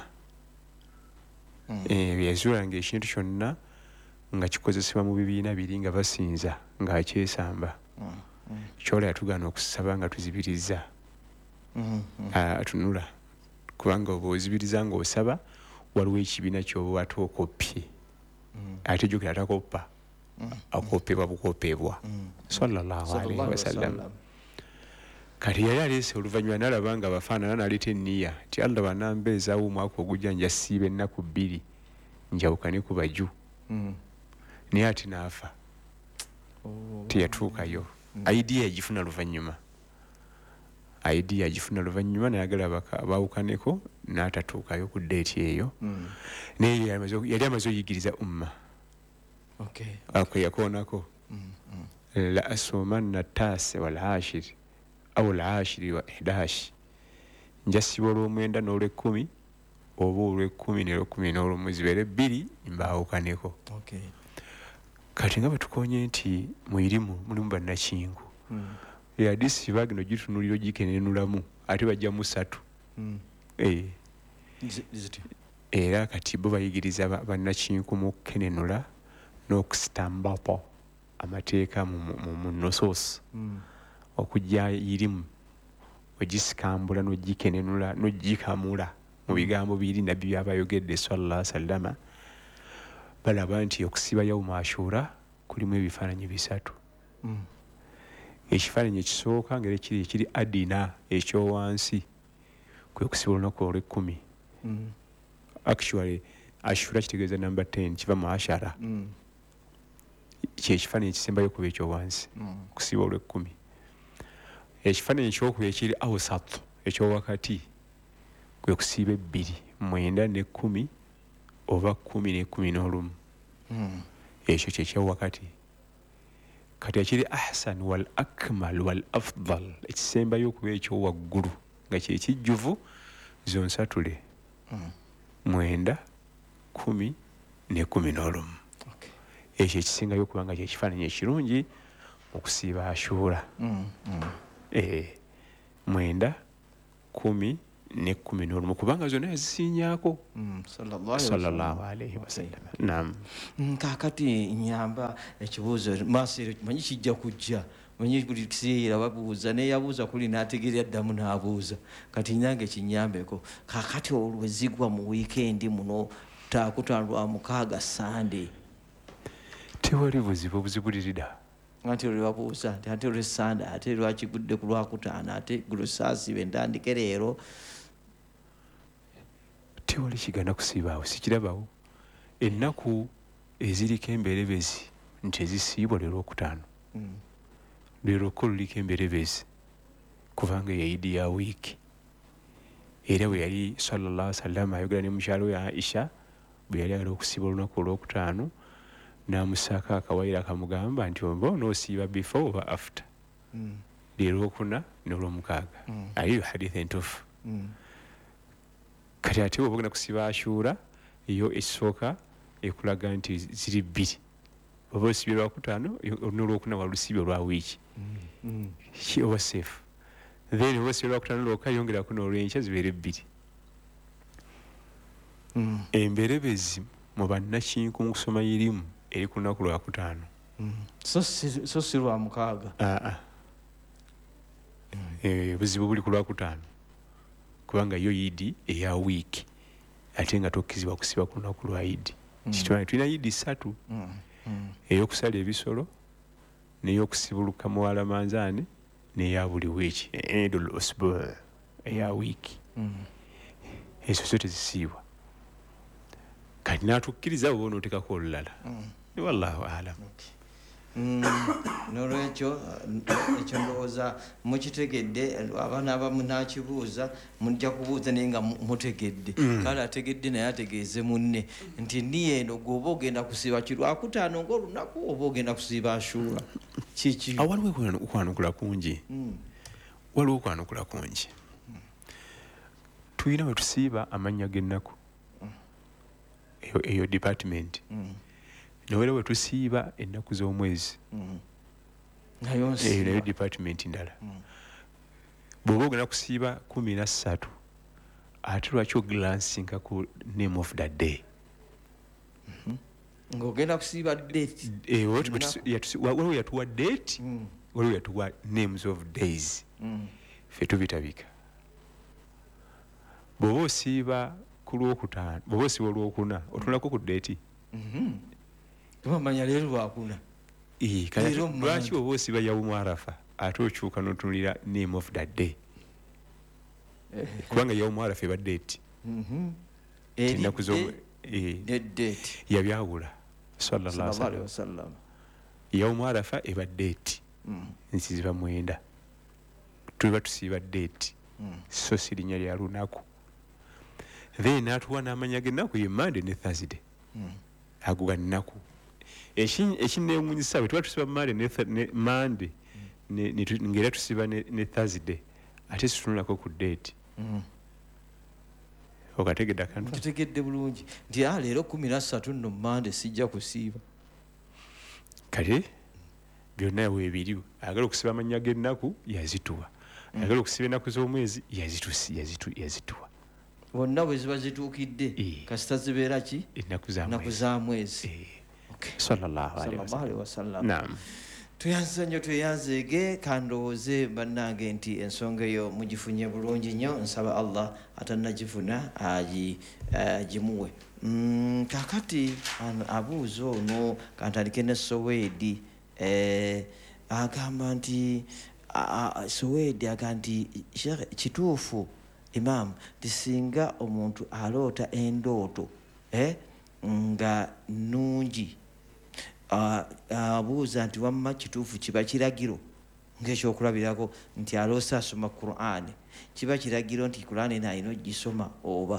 yazuulanga ekintu kyonna nga kikozesebwa mu bibiina biri nga basinza ng'akyesamba kyola yatugaana okusaba nga tuzibiriza atunula kubanga oba ozibiriza ng'osaba waliwo ekibiina ky'oba ate okoppye ate jjukira atakoppa akoppebwa bukoppebwa sallallahu alaihi wasallam kati yali aleese oluvannyuma n'alaba nga bafaanana n'aleeta enniya ti Allah banambeezaawo omwaka ogujja nja siiba ennaku bbiri njawukane ku baju naye ati n'afa teyatuukayo aidiya yagifuna luvannyuma aidiya yagifuna luvannyuma nayagala baawukaneko n'atatuukayo ku deeti eyo naye yali amaze oyigiriza umma yakoonako la asumanna taase wal ashiri awo al-ashiri wa ihdashi njasiba olw'omwenda n'olw'ekkumi oba olw'ekkumi n'olw'ekkumi n'olw'omu zibeere bbiri mbaawukaneko kati nga batukonye nti mu irimu mulimu bannakinku hadisi bagino gitunulira ogikenenulamu ate bajja mu ssatu era kati bo bayigiriza bannakinku mu kukenenula n'okusitambapa amateeka mu nososi okujja irimu ogisikambula n'ogikenenula n'ogikamula mu bigambo biri nabbi byabayogedde sallallahu alaihi wasallam balaba nti okusiba yawmu Ashura kulimu ebifaananyi bisatu ekifaananyi ekisooka ngeri kiri ekiri adina ekyowansi kwe kusiba olunaku olw'ekkumi actually Ashura kitegeeza namba ten kiva mu ashara kyekifaananyi ekisembayo kuba ekyowansi kusiba olw'ekkumi ekifaananyi ekyokuba ekiri awsat ekyowakati kwe kusiiba ebbiri mwenda ne kkumi oba kkumi ne kkumi n'olumu ekyo kyekyowakati. Kati ekiri ahsan wal akmal wal afdal ekisembayo okuba ekyowaggulu nga kyekijjuvu zonsatule mwenda kumi ne kkumi n'olumu. Ekyo ekisingayo okuba nga kyekifaananyi ekirungi okusiiba ashuura. Mwenda kumi ne kkumi n'olumu kubanga zonna yazisiinyaako sallallahu alaihi wasallam. Naam. Kaakati nyamba ekibuuzo maaso manyi kijja kujja manyi buli kiseera babuuza neyabuuza kuli n'ategeera addamu n'abuuza kati nyange kinyambeko. Kaakati olwezigwa mu wiikendi muno taakutandwa mukaaga Sande tewali buzibu buzibulirida ate olwebabuuza nti ate olwe Sande ate lwakigudde ku Lwakutaano ate gulosaasibe entandike leero tewali kigana kusiibaawo sikirabawo. Ennaku eziriko emberebezi nti ezisiibwa leero Okutaano leero ko luliko emberebezi kubanga yeidi ya wiiki era bwe yali sallallahu alaihi wasallam ayogera ne mukyalo ya Aisha bwe yali agala okusiiba olunaku olwokutaano n'amusaako akawaire akamugamba nti oba onoosiiba before oba after leero okuna n'olwomukaaga ayo hadith entuufu. Kati ate oba ogenda kusiiba Ashuura yo esooka ekulaga nti ziri bbiri oba osiibye lwakutaano n'olwokuna walusiibye olwa wiiki ki oba seefu then oba osiibye lwakutaano lwokka yongerako n'olwenkya zibeere bbiri. Emberebezi mu bannakinku mu kusoma irimu eri ku lunaku lwakutaano so si lwa mukaaga. Buzibu buli ku lwakutaano kubanga yo yidi eya wiiki ate nga tokkizibwa kusiba ku lunaku lwa yidi. Kitwala tulina yidi ssatu ey'okusala ebisolo n'ey'okusibuluka muwala manzaani n'eya buli wiiki Eidul Usbu eya wiiki. Ezo zo tezisiibwa kati n'atukkiriza oba onooteekako olulala wallahu alam. N'olwekyo ekyo ndowooza mukitegedde abaana abamu n'akibuuza mujja kubuuza naye nga mutegedde kale ategedde naye ategeeze munne nti niye eno gwoba ogenda kusiiba kirwakutaano ng'olunaku oba ogenda kusiiba Ashuura kiki. Waliwo okwanukula kungi waliwo okwanukula kungi tulina we tusiiba amannya g'ennaku eyo department nowera we tusiiba ennaku z'omwezi eyo nayo department ndala. Bw'oba ogenda kusiiba kumi na ssatu ate lwaki oglansinga ku name of the day ng'ogenda kusiiba date waliwo yatuwa date waliwo yatuwa names of days ffe tubitabika. Bw'oba osiiba ku lwokutaano bw'oba osiiba olwokuna otunulako ku date bamanya leero lwakuna lwaki oba osiiba yawumu arafa ate okyuka n'otunulira name of the day kubanga yawumu arafa eba date ennaku yabyawula sallallahu alaihi wasallam. Yawumu arafa eba date nsi ziba mwenda tuliba tusiiba date so si linnya lya lunaku. Then n'atuwa n'amanya g'ennaku ye Monday ne Thursday ago ga nnaku ekineewuunyisa bwe tuba tusiba Monday ng'era tusiba ne Thursday ate situnulako ku date okategedde akantu tutegedde bulungi nti leero kumi na ssatu nno Monday sijja kusiiba kale byonna weebiri ayagala okusiba amannya g'ennaku yazituwa ayagala okusiba ennaku z'omwezi yazituwa bonna bwe ziba zituukidde kasita zibeera ki ennaku za mwezi. Sallallahu alaihi wasallam. Naam. Tuyanze nnyo tweyanzeege kandowooze bannange nti ensonga eyo mugifunye bulungi nnyo nsaba Allah atannagifuna agimuwe. Kakati abuuza ono kantandike ne Soweedi agamba nti Soweedi agamba nti kituufu Imam tisinga omuntu aloota endooto nga nungi abuuza nti wamma kituufu kiba kiragiro ng'ekyokulabirako nti aloose asoma Qur'ani kiba kiragiro nti Qur'ani nayina ogisoma oba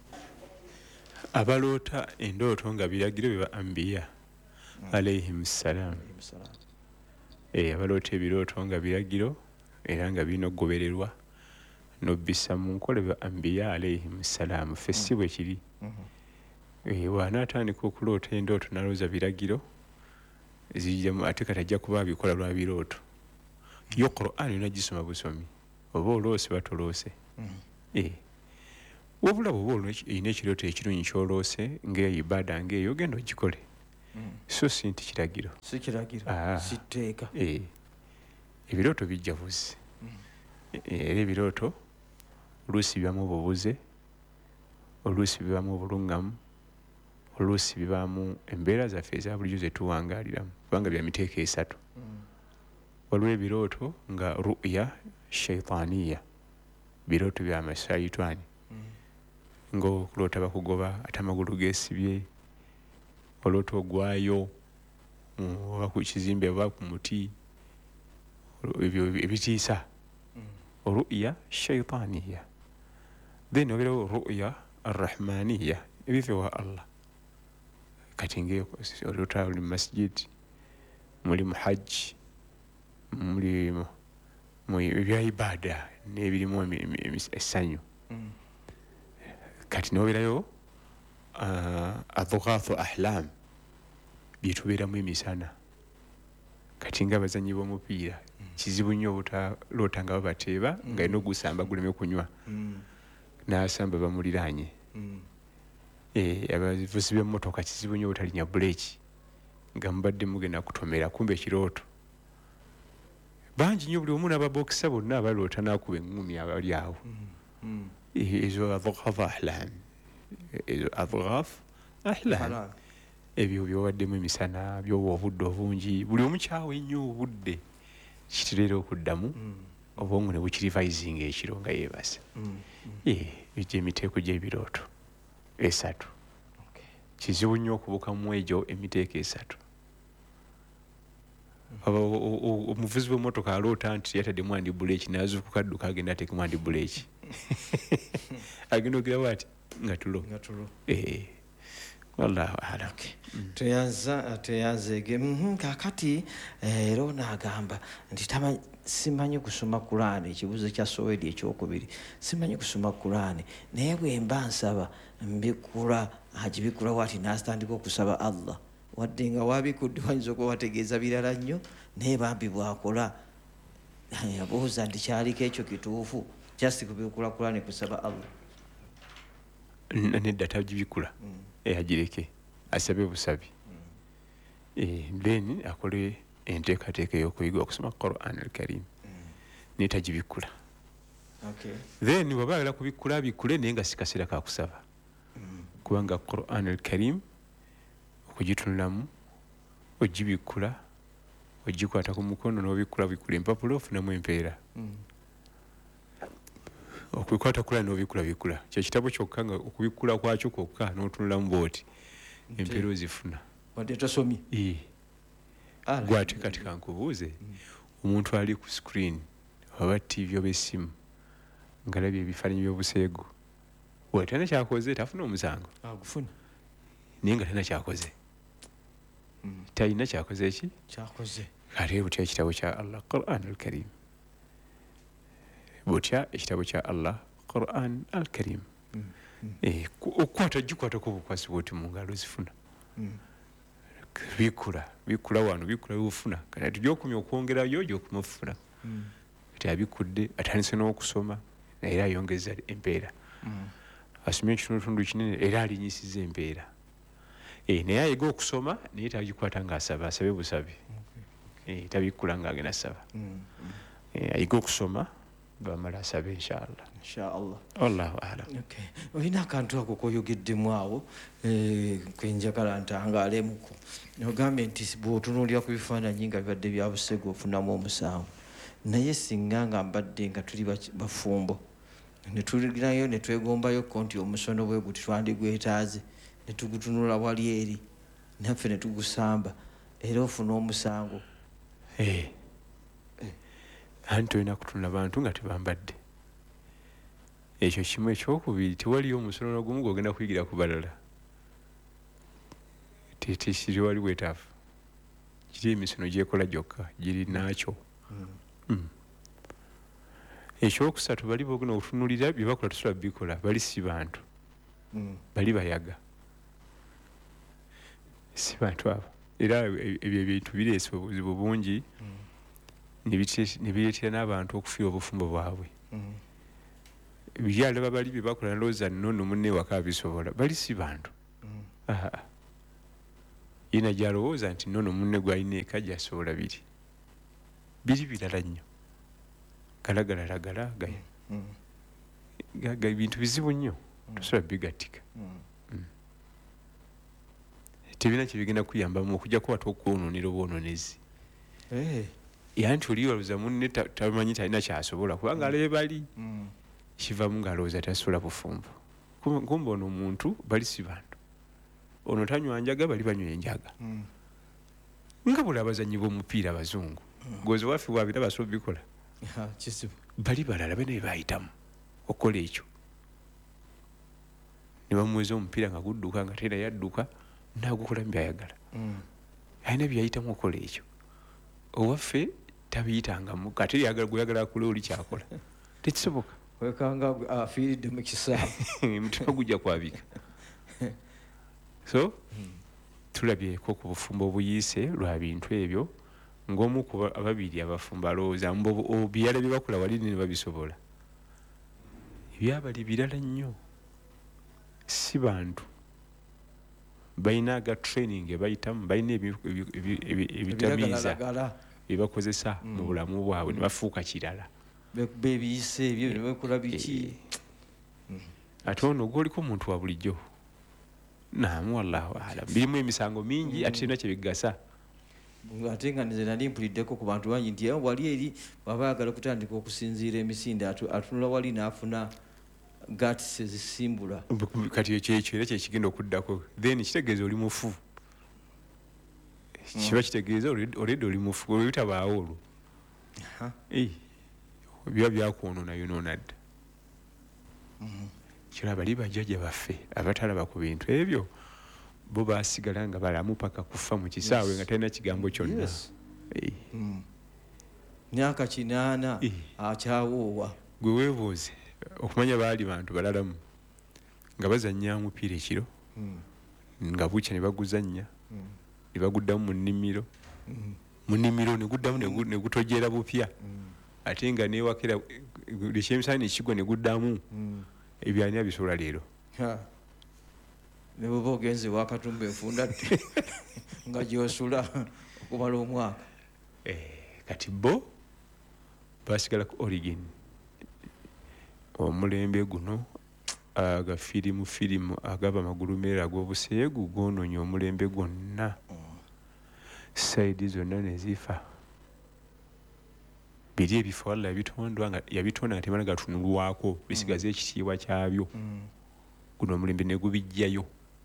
abaloota endooto nga biragiro biba ambiya alayhim salaam eh abaloota ebirooto nga biragiro era nga birina okugobererwa n'obbisa mu nkola biba ambiya alayhim salaam ffe si bwe kiri eh wanaatandika okuloota endooto n'alooza biragiro zijjamu ate kati ajja kuba abikola lwa birooto yo Qur'ani nagisoma busomi oba oloose batoloose eh wabula bw'oba olina ekirooto ekirungi ky'oloose ng'eibada ng'eyo genda ogikole so si nti kiragiro si kiragiro si tteeka eh ebirooto bijja buzi era ebirooto oluusi bibamu obubuze oluusi bibamu obulungamu oluusi bibamu embeera zaffe eza bulijjo ze tuwangaaliramu kubanga bya miteeko esatu waliwo ebirooto nga ru'ya shaitaaniya birooto bya mashaitaani ng'okuloota bakugoba ate amagulu geesibye oloota ogwayo oba ku kizimbe oba ku muti ebyo ebitiisa ru'ya shaitaaniya then obeerawo ru'ya arrahmaaniya ebiva wa Allah kati ng'oloota oli mu masjid muli mu hajji muli mu ebya ibaada n'ebirimu essanyu kati n'obeerayo adughathu ahlam byetubeeramu emisana kati ng'abazanyi b'omupiira kizibu nnyo obutaloota nga babateeba nga alina ogusamba guleme kunywa n'asamba bamuliraanye abavuzi b'emmotoka kizibu nnyo obutalinya buleeki nga mubadde mugenda kutomera kumbe ekirooto bangi nnyo buli omu n'ababokisa bonna abaloota n'akuba eŋŋumi abali awo ezo adughathu ahlam ezo adughathu ahlam ebyo byobaddemu emisana byoba obudde obungi buli omu kyawe nnyo obudde kitereera okuddamu obwongo ne bukirivayizinga ekiro nga yeebasa egyo emiteeko gy'ebirooto esatu kizibu nnyo okubukamu egyo emiteeko esatu omuvuzi w'emmotoka aloota nti yataddemu andi buleeki n'azuukuka adduka agenda ateekemu andi buleeki agenda ogerawo ati nga tulo wallahu alam teyanza teyanzeege kaakati era onaagamba nti simanyi kusoma Qur'ani ekibuuzo kya Sowedi ekyokubiri simanyi kusoma Qur'ani naye bwe mba nsaba mbikula agibikula wati n'asitandika okusaba Allah wadde nga wabikudde wayinza okuba wategeeza birala nnyo naye bambi bwakola yabuuza nti kyaliko ekyo kituufu just kubikula Qur'ani kusaba Allah nedda tagibikula agireke asabe busabi then akole enteekateeka ey'okuyiga okusoma Qur'an al-Karim naye tagibikula then waba ayagala kubikula abikule naye nga si kaseera kakusaba kubanga Qur'an al-Karim okugitunulamu ogibikula ogikwata ku mukono n'obikula bikula empapula ofunamu empeera okubikwata kula n'obikula bikula kye kitabo kyokka nga okubikula kwakyo kwokka n'otunulamu bwoti empeera ozifuna wadde tosomye gwate kati kankubuuze omuntu ali ku screen oba tv oba essimu ngalabye ebifaananyi by'obuseego we talina kyakoze tafuna omusango agufuna naye nga talina kyakoze talina kyakoze eki kyakoze kati butya ekitabo kya Allah Qur'an al-Karim butya ekitabo kya Allah Qur'an al-Karim okukwata gikwatako bukwasi bwoti mu ngalo zifuna bikula bikula wano bikula bifuna kati gyokumya okwongerayo gyokumufuna kati abikudde atandise n'okusoma naye era ayongeza empeera asomye ekitundutundu kinene era alinyisiza empeera naye ayiga okusoma naye tagikwata ng'asaba asabe busabe tabikula ng'agenda asaba ayiga okusoma bamala asabe inshallah inshallah wallahu alam olina akantu ako koyogeddemu awo kwenjagala ntangalemuko ogambye nti bw'otunuulira ku bifaananyi nga bibadde bya busego ofunamu omusango naye singa nga mbadde nga tuli bafumbo ne tulinayo ne twegombayo ko nti omusono bwe guti twandigwetaaze ne tugutunula wali eri naffe ne tugusamba era ofuna omusango anti olina kutunda bantu nga tebambadde. Ekyo kimu. Ekyokubiri, tewaliyo omusono gumu gwogenda kuyigira ku balala. Tekiri wali bwetaafu. Kiri emisono gyekola gyokka giri nakyo. Ekyokusatu, bali boogenda okutunulira bye bakola tusobola bikola, bali si bantu. Bali bayaga. Si bantu abo. Era ebyo ebintu bireese obuzibu bungi ne bireetera n'abantu okufiira obufumbo bwabwe. Byalaba bali bye bakola ndowooza nnono munne waka bisobola, bali si bantu. Yena gy'alowooza nti nnono munne gw'alina eka gy'asobola biri. Biri birala nnyo. Galagalalagala gaya. Gaga ebintu bizibu nnyo. Tosobola bigattika. Tebina kye bigenda kuyambamu okujjako wate okwonoonera obwonoonezi. Yanti oli walowooza munne tamanyi talina kyasobola kubanga alebe bali. Kivamu ng'alowooza tasobola bufumbo. Kumbe ono omuntu bali si bantu. Ono tanywa njaga, bali banywa enjaga. Nga buli abazannyi b'omupiira abazungu. Gozi waffe bwabira basobola bikola. Bali balala bene bayitamu okukola ekyo. Ne bamuweza omupiira nga gudduka nga tera yadduka n'agukola byayagala. Alina byayitamu okukola ekyo. Owaffe tabiyitangamu kati yagala guyagala akole oli kyakola. Tekisoboka. Wekanga afiiridde mu kisaawe. Mutima gujja kwabika. So tulabyeko ku bufumbo obuyiise lwa bintu ebyo ng'omu ku ababiri abafumbo alowooza mbu byala bye bakola wali ne babisobola. Ebyabali birala nnyo. Si bantu. Balina aga training ebayitamu, balina ebitamiiza bye bakozesa mu bulamu bwabwe ne bafuuka kirala. Bebiyise ebyo ne bakola biki. Ate ono gw'oliko omuntu wa bulijjo. Naamu wallahu alam. Birimu emisango mingi ate kirina kye bigasa. Ate nga nze nali mpuliddeko ku bantu bangi nti wali eri baba ayagala kutandika okusinziira emisinde atunula wali n'afuna gatisi ezisimbula. Kati ekyo era kyekigenda okuddako. Then kitegeeza oli mufu. Kiba kitegeeza olwedde oli mufu. Olwo bitabaawo olwo. Biba byakwonoona yonoona dda. Kira bali bajjajja baffe abatalaba ku bintu ebyo bo baasigala nga balamu paka kufa mu kisaawe nga talina kigambo kyonna. Myaka kinaana akyawoowa. Gwe weebuuze okumanya baali bantu balalamu nga bazannya omupiira ekiro nga bukya ne baguzannya ne baguddamu mu nnimiro mu nnimiro ne guddamu ne gutojera bupya ate nga neewakera ekyemisana ne kigwa ne guddamu. Ebyalina bisobola leero. Ne bw'oba ogenze wakatumba enfunda nga gy'osula okumala omwaka. Kati bo basigala ku origin. Omulembe guno agafirimu firimu agaba amagulumeera ag'obuseegu goonoonye omulembe gwonna. Sayidi zonna ne zifa. Biri ebifo Allah yabitondwa nga yabitonda nga temala gatunulwako bisigaze ekitiibwa kyabyo. Guno omulembe ne gubijjayo.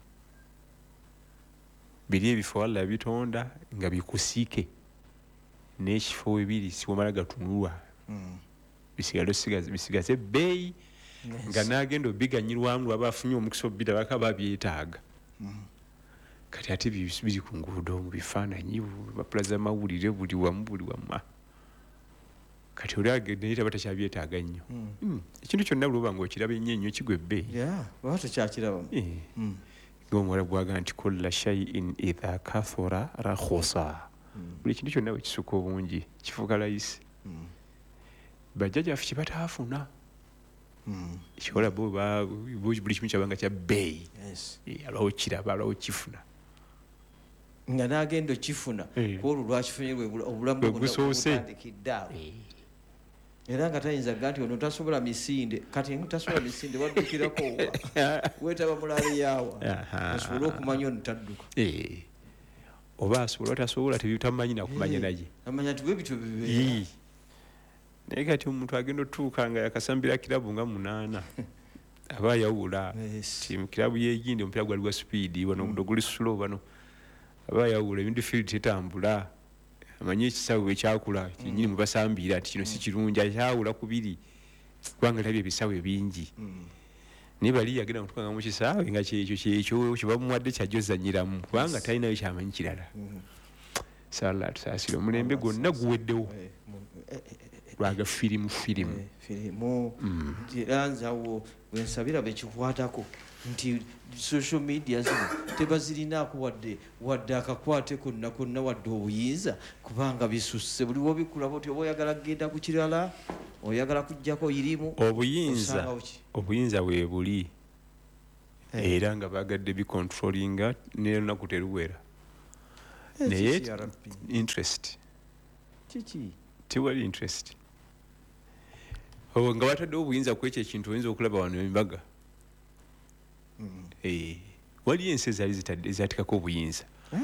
Biri ebifo Allah yabitonda nga bikusiike n'ekifo webiri siwamala gatunulwa. Bisigaze ebbeeyi nga n'agenda obiganyirwamu lwaba afunye omukisa obida baka babyetaaga. Kati ate biri ku nguudo mu bifaananyi bapulaza amawulire buli wamu buli wamu. Kati oli agende yita batakyabyetaaga nnyo. Ekintu kyonna bw'oba ng'okiraba ennyo ennyo kigwa ebbeeyi. Oba tokyakirabamu. Ng'omuwala bw'aga nti kulla shay'in idha kathura rakhusa. Buli kintu kyonna bwe kisuka obungi kifuuka layisi. Bajjajjaffe kye bataafuna. Kyola bo buli kimu kyabanga kya bbeeyi. Alwawo kiraba alwawo kifuna. Nga n'agenda okifuna kwolwo lwakifunye obulamu bwobutandikidde awo. Era nga tayinza ga nti ono tasobola misinde kati tasobola misinde waddukirako weetaba mulabe yaawa asobole okumanya ono tadduka. Oba asobola tasobola tebitamanyi nakumanya naye. Amanya nti bwe bityo bibeera. Naye kati omuntu agenda otuuka nga yakasambira kirabu nga munaana aba yawula ti mu kirabu yegindi omupiira gwali gwa sipiidi wano guli slow wano aba yawula ebintu field tetambula amanyi ekisawe ekyakula nyini mubasambira ati kino si kirungi akyawula kubiri kubanga labye ebisawe bingi naye bali yagenda mutukanga mu kisaawe nga kyekyo kyekyo kyebamuwadde kyajozanyiramu kubanga talinayo kyamanyi kirala sala tusaasire omulembe gwonna guweddewo lwaga firimu firimu firimu era nzawo bwensabira bekikwatako nti social media zino tebazirinaako wadde wadde akakwate konna konna wadde obuyinza kubanga bisusse buli wobikulaba oti oba oyagala kgenda ku kirala oyagala kujjako irimu obuyinza obuyinza weebuli era nga bagadde bicontrollinga nelunaku teruwera naye interest kiki tewali interest nga bataddewo obuyinza kwekyo ekintu oyinza okulaba wano embaga waliyo ensi ezaali ezatikako obuyinza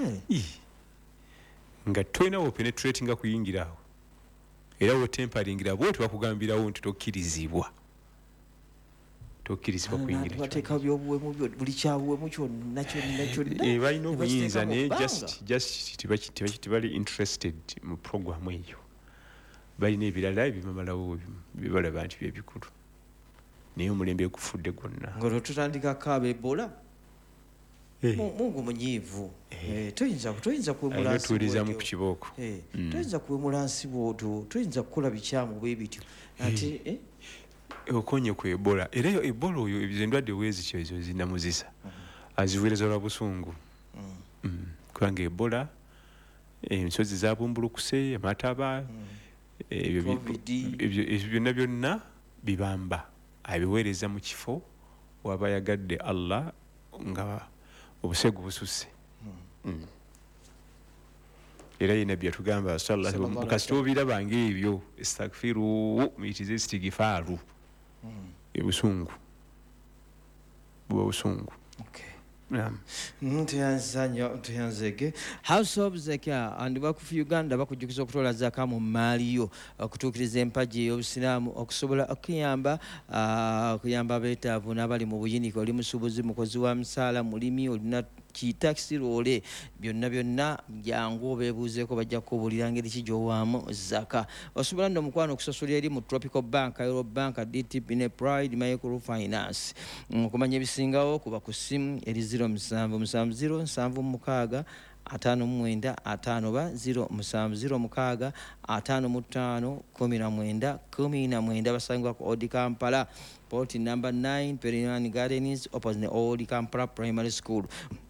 nga tolinawo penetrate nga kuyingirawo era wotemparingira bwo tebakugambirawo nti tokkirizibwa tokkirizibwa kuyingira bateeka byobuwemu buli kyabuwemu kyonna kyonna kyonna balina obuyinza naye just tibali interested mu programu eyo balina ebirala ebibamalawo bibalaba nti byebikulu naye omulembe gufudde gwonna ngolwo tutandikako ab'Ebola mungu munyiivu toyinza kwemulamu ku kibooko toyinza kwemula nsi bwotyo toyinza kukola bikyamu bwe bityo ate okonye ku Ebola era eyo Ebola oyo endwadde weezikyo ezo zinamuzisa aziweereza lwa busungu kubanga Ebola ensozi zabumbulukuse amataba ebyo byonna byonna bibamba abiweereza mu kifo waba yagadde Allah nga obusegu bususse era ye nabbi yatugamba sallallahu kasita obirabanga ebyo istakfiru muyitize istigifaaru ebusungu buba busungu tuyanzege House of Zakia and bakufu Uganda bakujjukiza okutola zaka mu maaliyo okutuukiriza empagi ey'obusiraamu okusobola okuyamba okuyamba abeetaavu n'abali mu buyinike oli musuubuzi mukozi wa musaala mulimi olina kitaxi roole byonna byonna byangu obeebuuzeeko bajja kukubuulira ngeri ki gy'owaamu zaka osobola nno omukwano okusasulira eri mu Tropical Bank, Euro Bank, D T P ne Pride Microfinance. Okumanya ebisingawo kuba ku ssimu eri zero musanvu musanvu zero nsanvu mukaaga ataano mu mwenda ataano ba zero musanvu zero mukaaga ataano mu ttaano kumi na mwenda kumi na mwenda basangibwa ku Odi Kampala. Port number nine, Perinan Gardens, opposite Old Kampala Primary School.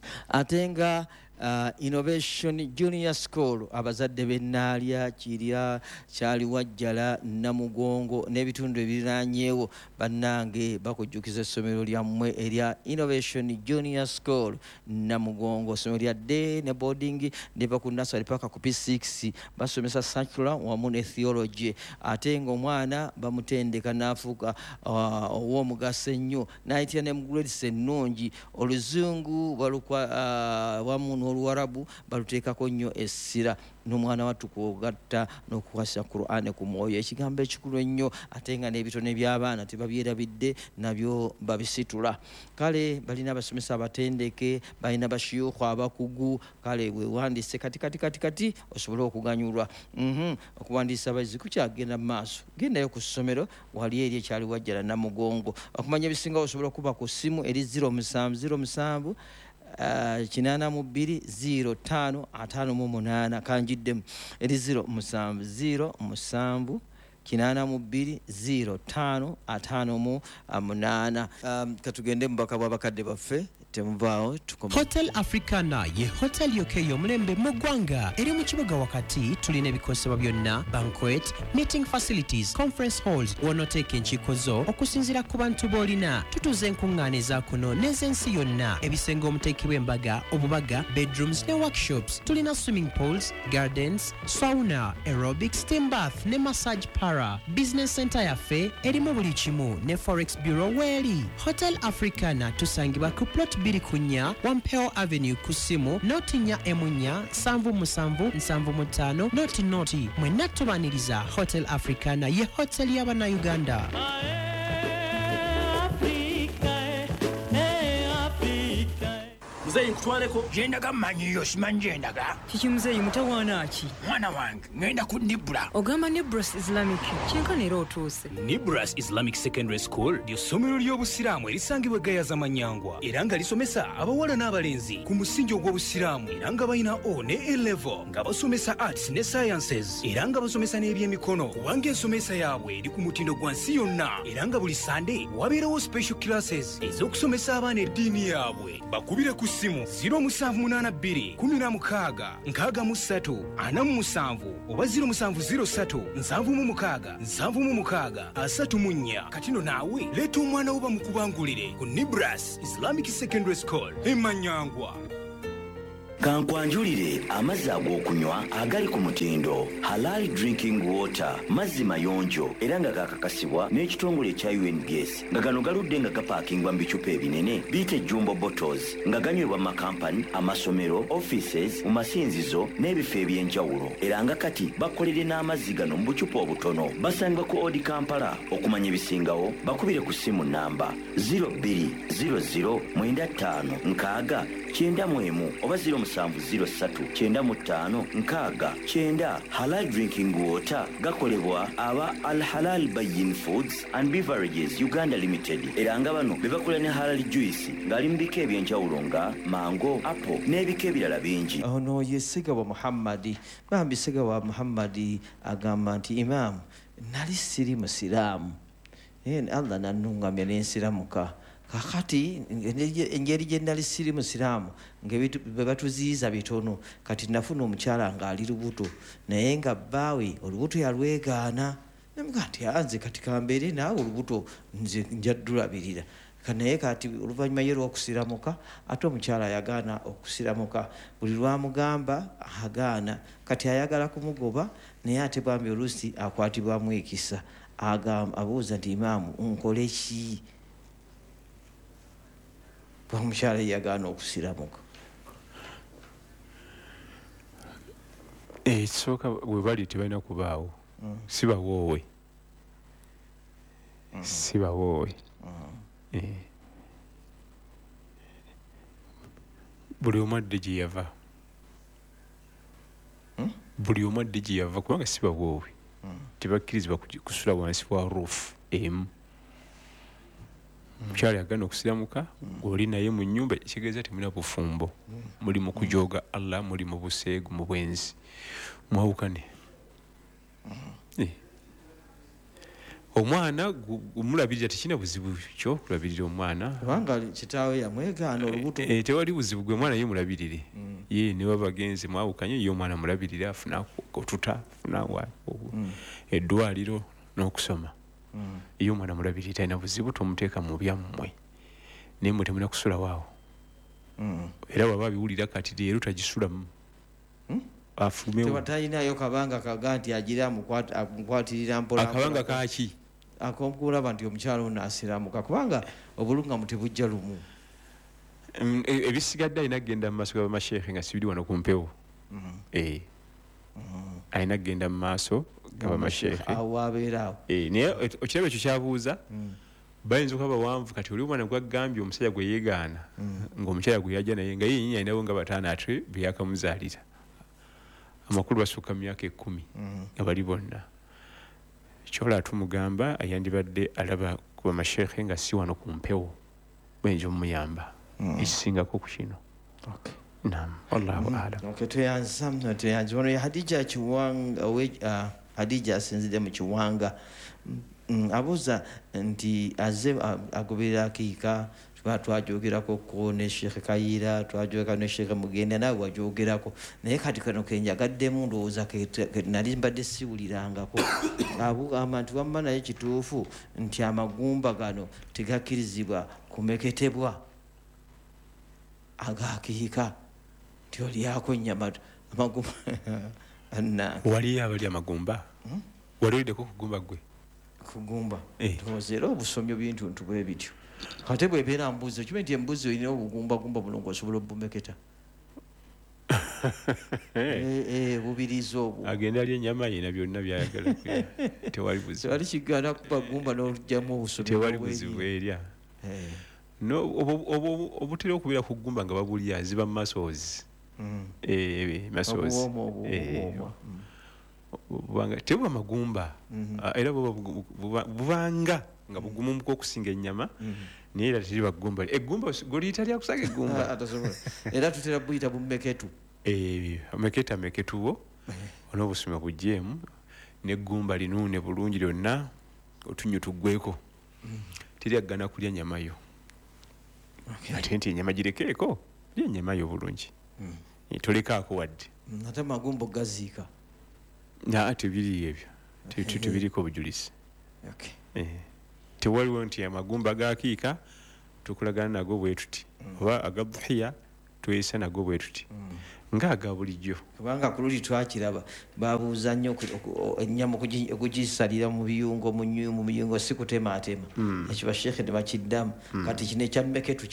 Atenga uh, Innovation Junior School, abazadde b'ennaalya kirya kyali wajjala Namugongo n'ebitundu ebiriraanyeewo bannange bakujjukiza essomero lyammwe erya Innovation Junior School Namugongo. Essomero lya day ne boarding ne baku nursery paka ku P six basomesa secular wamu ne theology. Ate ng'omwana bamutendeka n'afuuka uh, ow'omugaso ennyo n'ayitira ne mu grades ennungi oluzungu balukwa uh, wamu n'oluwarabu baluteekako nnyo essira n'omwana wattu kwogatta n'okukwasa Qur'an ku mwoyo ekigambo ekikulu ennyo ate nga n'ebitone by'abaana tebabyerabidde nabyo babisitula. Kale balina abasomesa abatendeke balina bashiyuukhu abakugu kale wewandiise kati kati kati kati osobole okuganyulwa. mm-hmm. okuwandiisa abayizi kukyagenda mu maaso gendayo ku ssomero wali eri ekyali wajjala Namugongo. Okumanya ebisingawo osobola okuba ku ssimu eri zero musanvu zero musanvu kinaana mu bbiri zero ttaano ataano mu munaana kanjiddemu eri zero musanvu zero musanvu kinaana mu bbiri zero ttaano ataano mu munaana. Katugende mu baka bw'abakadde baffe temuvaawo tukoma. Hotel Africana ye hotel yokeyo omulembe mu ggwanga eri mu kibuga wakati tulina ebikosebwa byonna banquet, meeting facilities, conference halls w'onooteeka enkiiko zo okusinziira ku bantu b'olina. Tutuuza enkuŋŋaana eza kuno n'ez'ensi yonna ebisenge omuteekebwa embaga obubaga bedrooms ne workshops. Tulina swimming pools, gardens, sauna, aerobics, steam bath ne massage para. Business center yaffe erimu buli kimu ne forex bureau weeri. Hotel Africana tusangibwa ku plot biri kunya Wampeo Avenue kusimu noti nya emunya sanvu musanvu nsanvu mutano noti noti mwenna tubaniriza. Hotel Africana ye hotel y'abana Uganda. muzeeyi nkutwaleko gyendaga mmanyiyo simanyi gyendaga kiki muzeeyi mutawaana ki mwana wange ngenda ku nibula ogamba Nibras Islamic kyenkana era otuuse Nibras Islamic Secondary School ly'essomero ly'obusiraamu erisangibwa Gayaza Manyangwa era nga lisomesa abawala n'abalenzi ku musingi ogw'obusiraamu era nga balina O ne A level nga basomesa arts ne sciences era nga basomesa n'ebyemikono kubanga ensomesa yaabwe eri ku mutindo gwa nsi yonna era nga buli Sunday wabeerawo special classes ez'okusomesa abaana eddiini yaabwe bakubire ku ssimu zero seven eight two one zero six six ana mu musanvu oba zero seven zero three seven mu mukaaga seven mu mukaaga asatu mu nnya katino naawe leeta omwana wo bamukubangulire ku Nibras Islamic Secondary School e Manyangwa. kankwanjulire amazzi ag'okunywa agali ku mutindo halal drinking water mazzi mayonjo era nga gakakasibwa n'ekitongole ekya U N B S nga gano galudde nga gapaakingwa mu bicupa ebinene biyite jumbo bottles nga ganywebwa mu makampani amasomero offices mu masinzizo n'ebifo eby'enjawulo era nga kati bakolere n'amazzi gano mu bucupa obutono basangibwa ku Odi Kampala okumanya ebisingawo bakubire ku ssimu namba zero two zero zero nine five nkaaga kyenda mu emu oba zero musanvu zero ssatu kyenda mu ttaano nkaaga kyenda. Halal drinking water gakolebwa aba Al Halal Bayin Foods and Beverages Uganda Limited era nga bano be bakola ne halal juice ng'ali mu bika eby'enjawulo nga mango, apple n'ebika ebirala bingi. Ono ye Ssegawa Muhammadi bambi Ssegawa Muhammadi agamba nti Imam nali siri musiraamu Allah nannungamya n'ensiramuka kakati engeri gye nali siri musiraamu bwe batuziyiza bitono kati nafuna omukyala ng'ali lubuto naye nga bbaawe olubuto yalwegaana namuga nti anze kati kambeere naawe olubuto nze njaddulabirira naye kati oluvannyuma ye lw'okusiramuka ate omukyala ayagaana okusiramuka buli lwamugamba agaana kati ayagala kumugoba naye ate bwambi oluusi akwatibwamu ekisa abuuza nti Imaamu nkole ki omukyala yagaana okusiramuka. ekisooka bwe bali tebalina kubaawo si bawoowe si bawoowe buli omu adde gye yava buli omu adde gye yava kubanga si bawoowe tebakkirizibwa kusula wansi wa roof emu. Omukyala yagaana okusiramuka ng'oli naye mu nnyumba kitegeeza temulina bufumbo muli mu kujooga Allah muli mu buseegu mu bwenzi mwawukane. Omwana omulabirira tekirina buzibu kyo kulabirira omwana kubanga kitaawe yamwegaana olubuto tewali buzibu gwe mwana ye mulabirire ye ne babagenzi mwawukanye ye omwana mulabirire afuna otuta afuna eddwaliro n'okusoma iyo omwana mulabirire talina buzibu tomuteeka mu byammwe naye mwe temulina kusula waawo era baba biwulira kati leero tagisulamu afumewotalinayo kabanga kaga nti agira amukwatirira mpola akabanga kaki akokulaba nti omukyalo ono asiramuka kubanga obulungamu tebujja lumu ebisigadde alina kgenda mu maaso g'abamasheekhe nga sibiri wano ku mpewo alina kgenda mu maaso g'abamasheekhe awo wabeeraawo naye okiraba ekyo kyabuuza bayinza okuba bawanvu kati oli omwana gwagambye omusajja gwe yeegaana ng'omukyala gwe yajja naye nga yenyini alinawo nga bataano ate bye yakamuzaalira amakulu basukka mu myaka ekkumi nga bali bonna kyola tumugamba ayandibadde alaba ku bamasheekhe nga si wano ku mpewo bayinza omumuyamba ekisingako ku kino nam wallahu alam. tweyanza tweyanza ono ye Hadija Kiwanga Hadija asinzidde mu Kiwanga abuuza nti aze agoberera akiika twajogerako ko ne Sheikh Kayira twajogerako ne Sheikh Mugenda nawe wajogerako naye kati kano kenjagaddemu ndowooza nali mbadde siwulirangako abugamba nti wamma naye kituufu nti amagumba gano tegakkirizibwa kumeketebwa agakiika nti olyako nnyama amagumba waliyo abali amagumba wali oliddeko kugumba gwe kugumba ndowooza era obusomyo bintuntu bwe bityo kate bwebeera mbuzi okimanyi nti embuzi olina obugumbagumba bulungi osobola obumeketa bubiriza obwo agenda ali ennyama yina byonna byayagala tewali buzibu tewali kigaana kubagumba n'olugyamu obusomyo tewali buzibu erya no obutera okubeera ku ggumba nga babulya ziba muscles eh muscles bubanga tebuba magumba era bubanga nga bugumu okusinga ennyama naye era teri bagumba eggumba goliyita lyakusaga eggumba era tutera buyita bumeketu eh meketa meketuwo onobusima bujjeemu neggumba linuune bulungi lyonna otunyo tuggweko teryaggana kulya nyama yo ate nti ennyama girekeeko lya ennyama yo bulungi tolekaako wadde ate magumbo gaziika na tebiri ebyo tebiriko bujulizi tewaliwo nti amagumba gakiika tukulagana nago bwe tuti oba agabuhiya tweyisa nago bwe tuti ngaaga bulijjo kubanga ku luli twakiraba babuuza nnyo ennyama okugisalira mu biyungo mu biyungo si kutematema ekyo bashekhe ne bakiddamu kati kino ekyameketu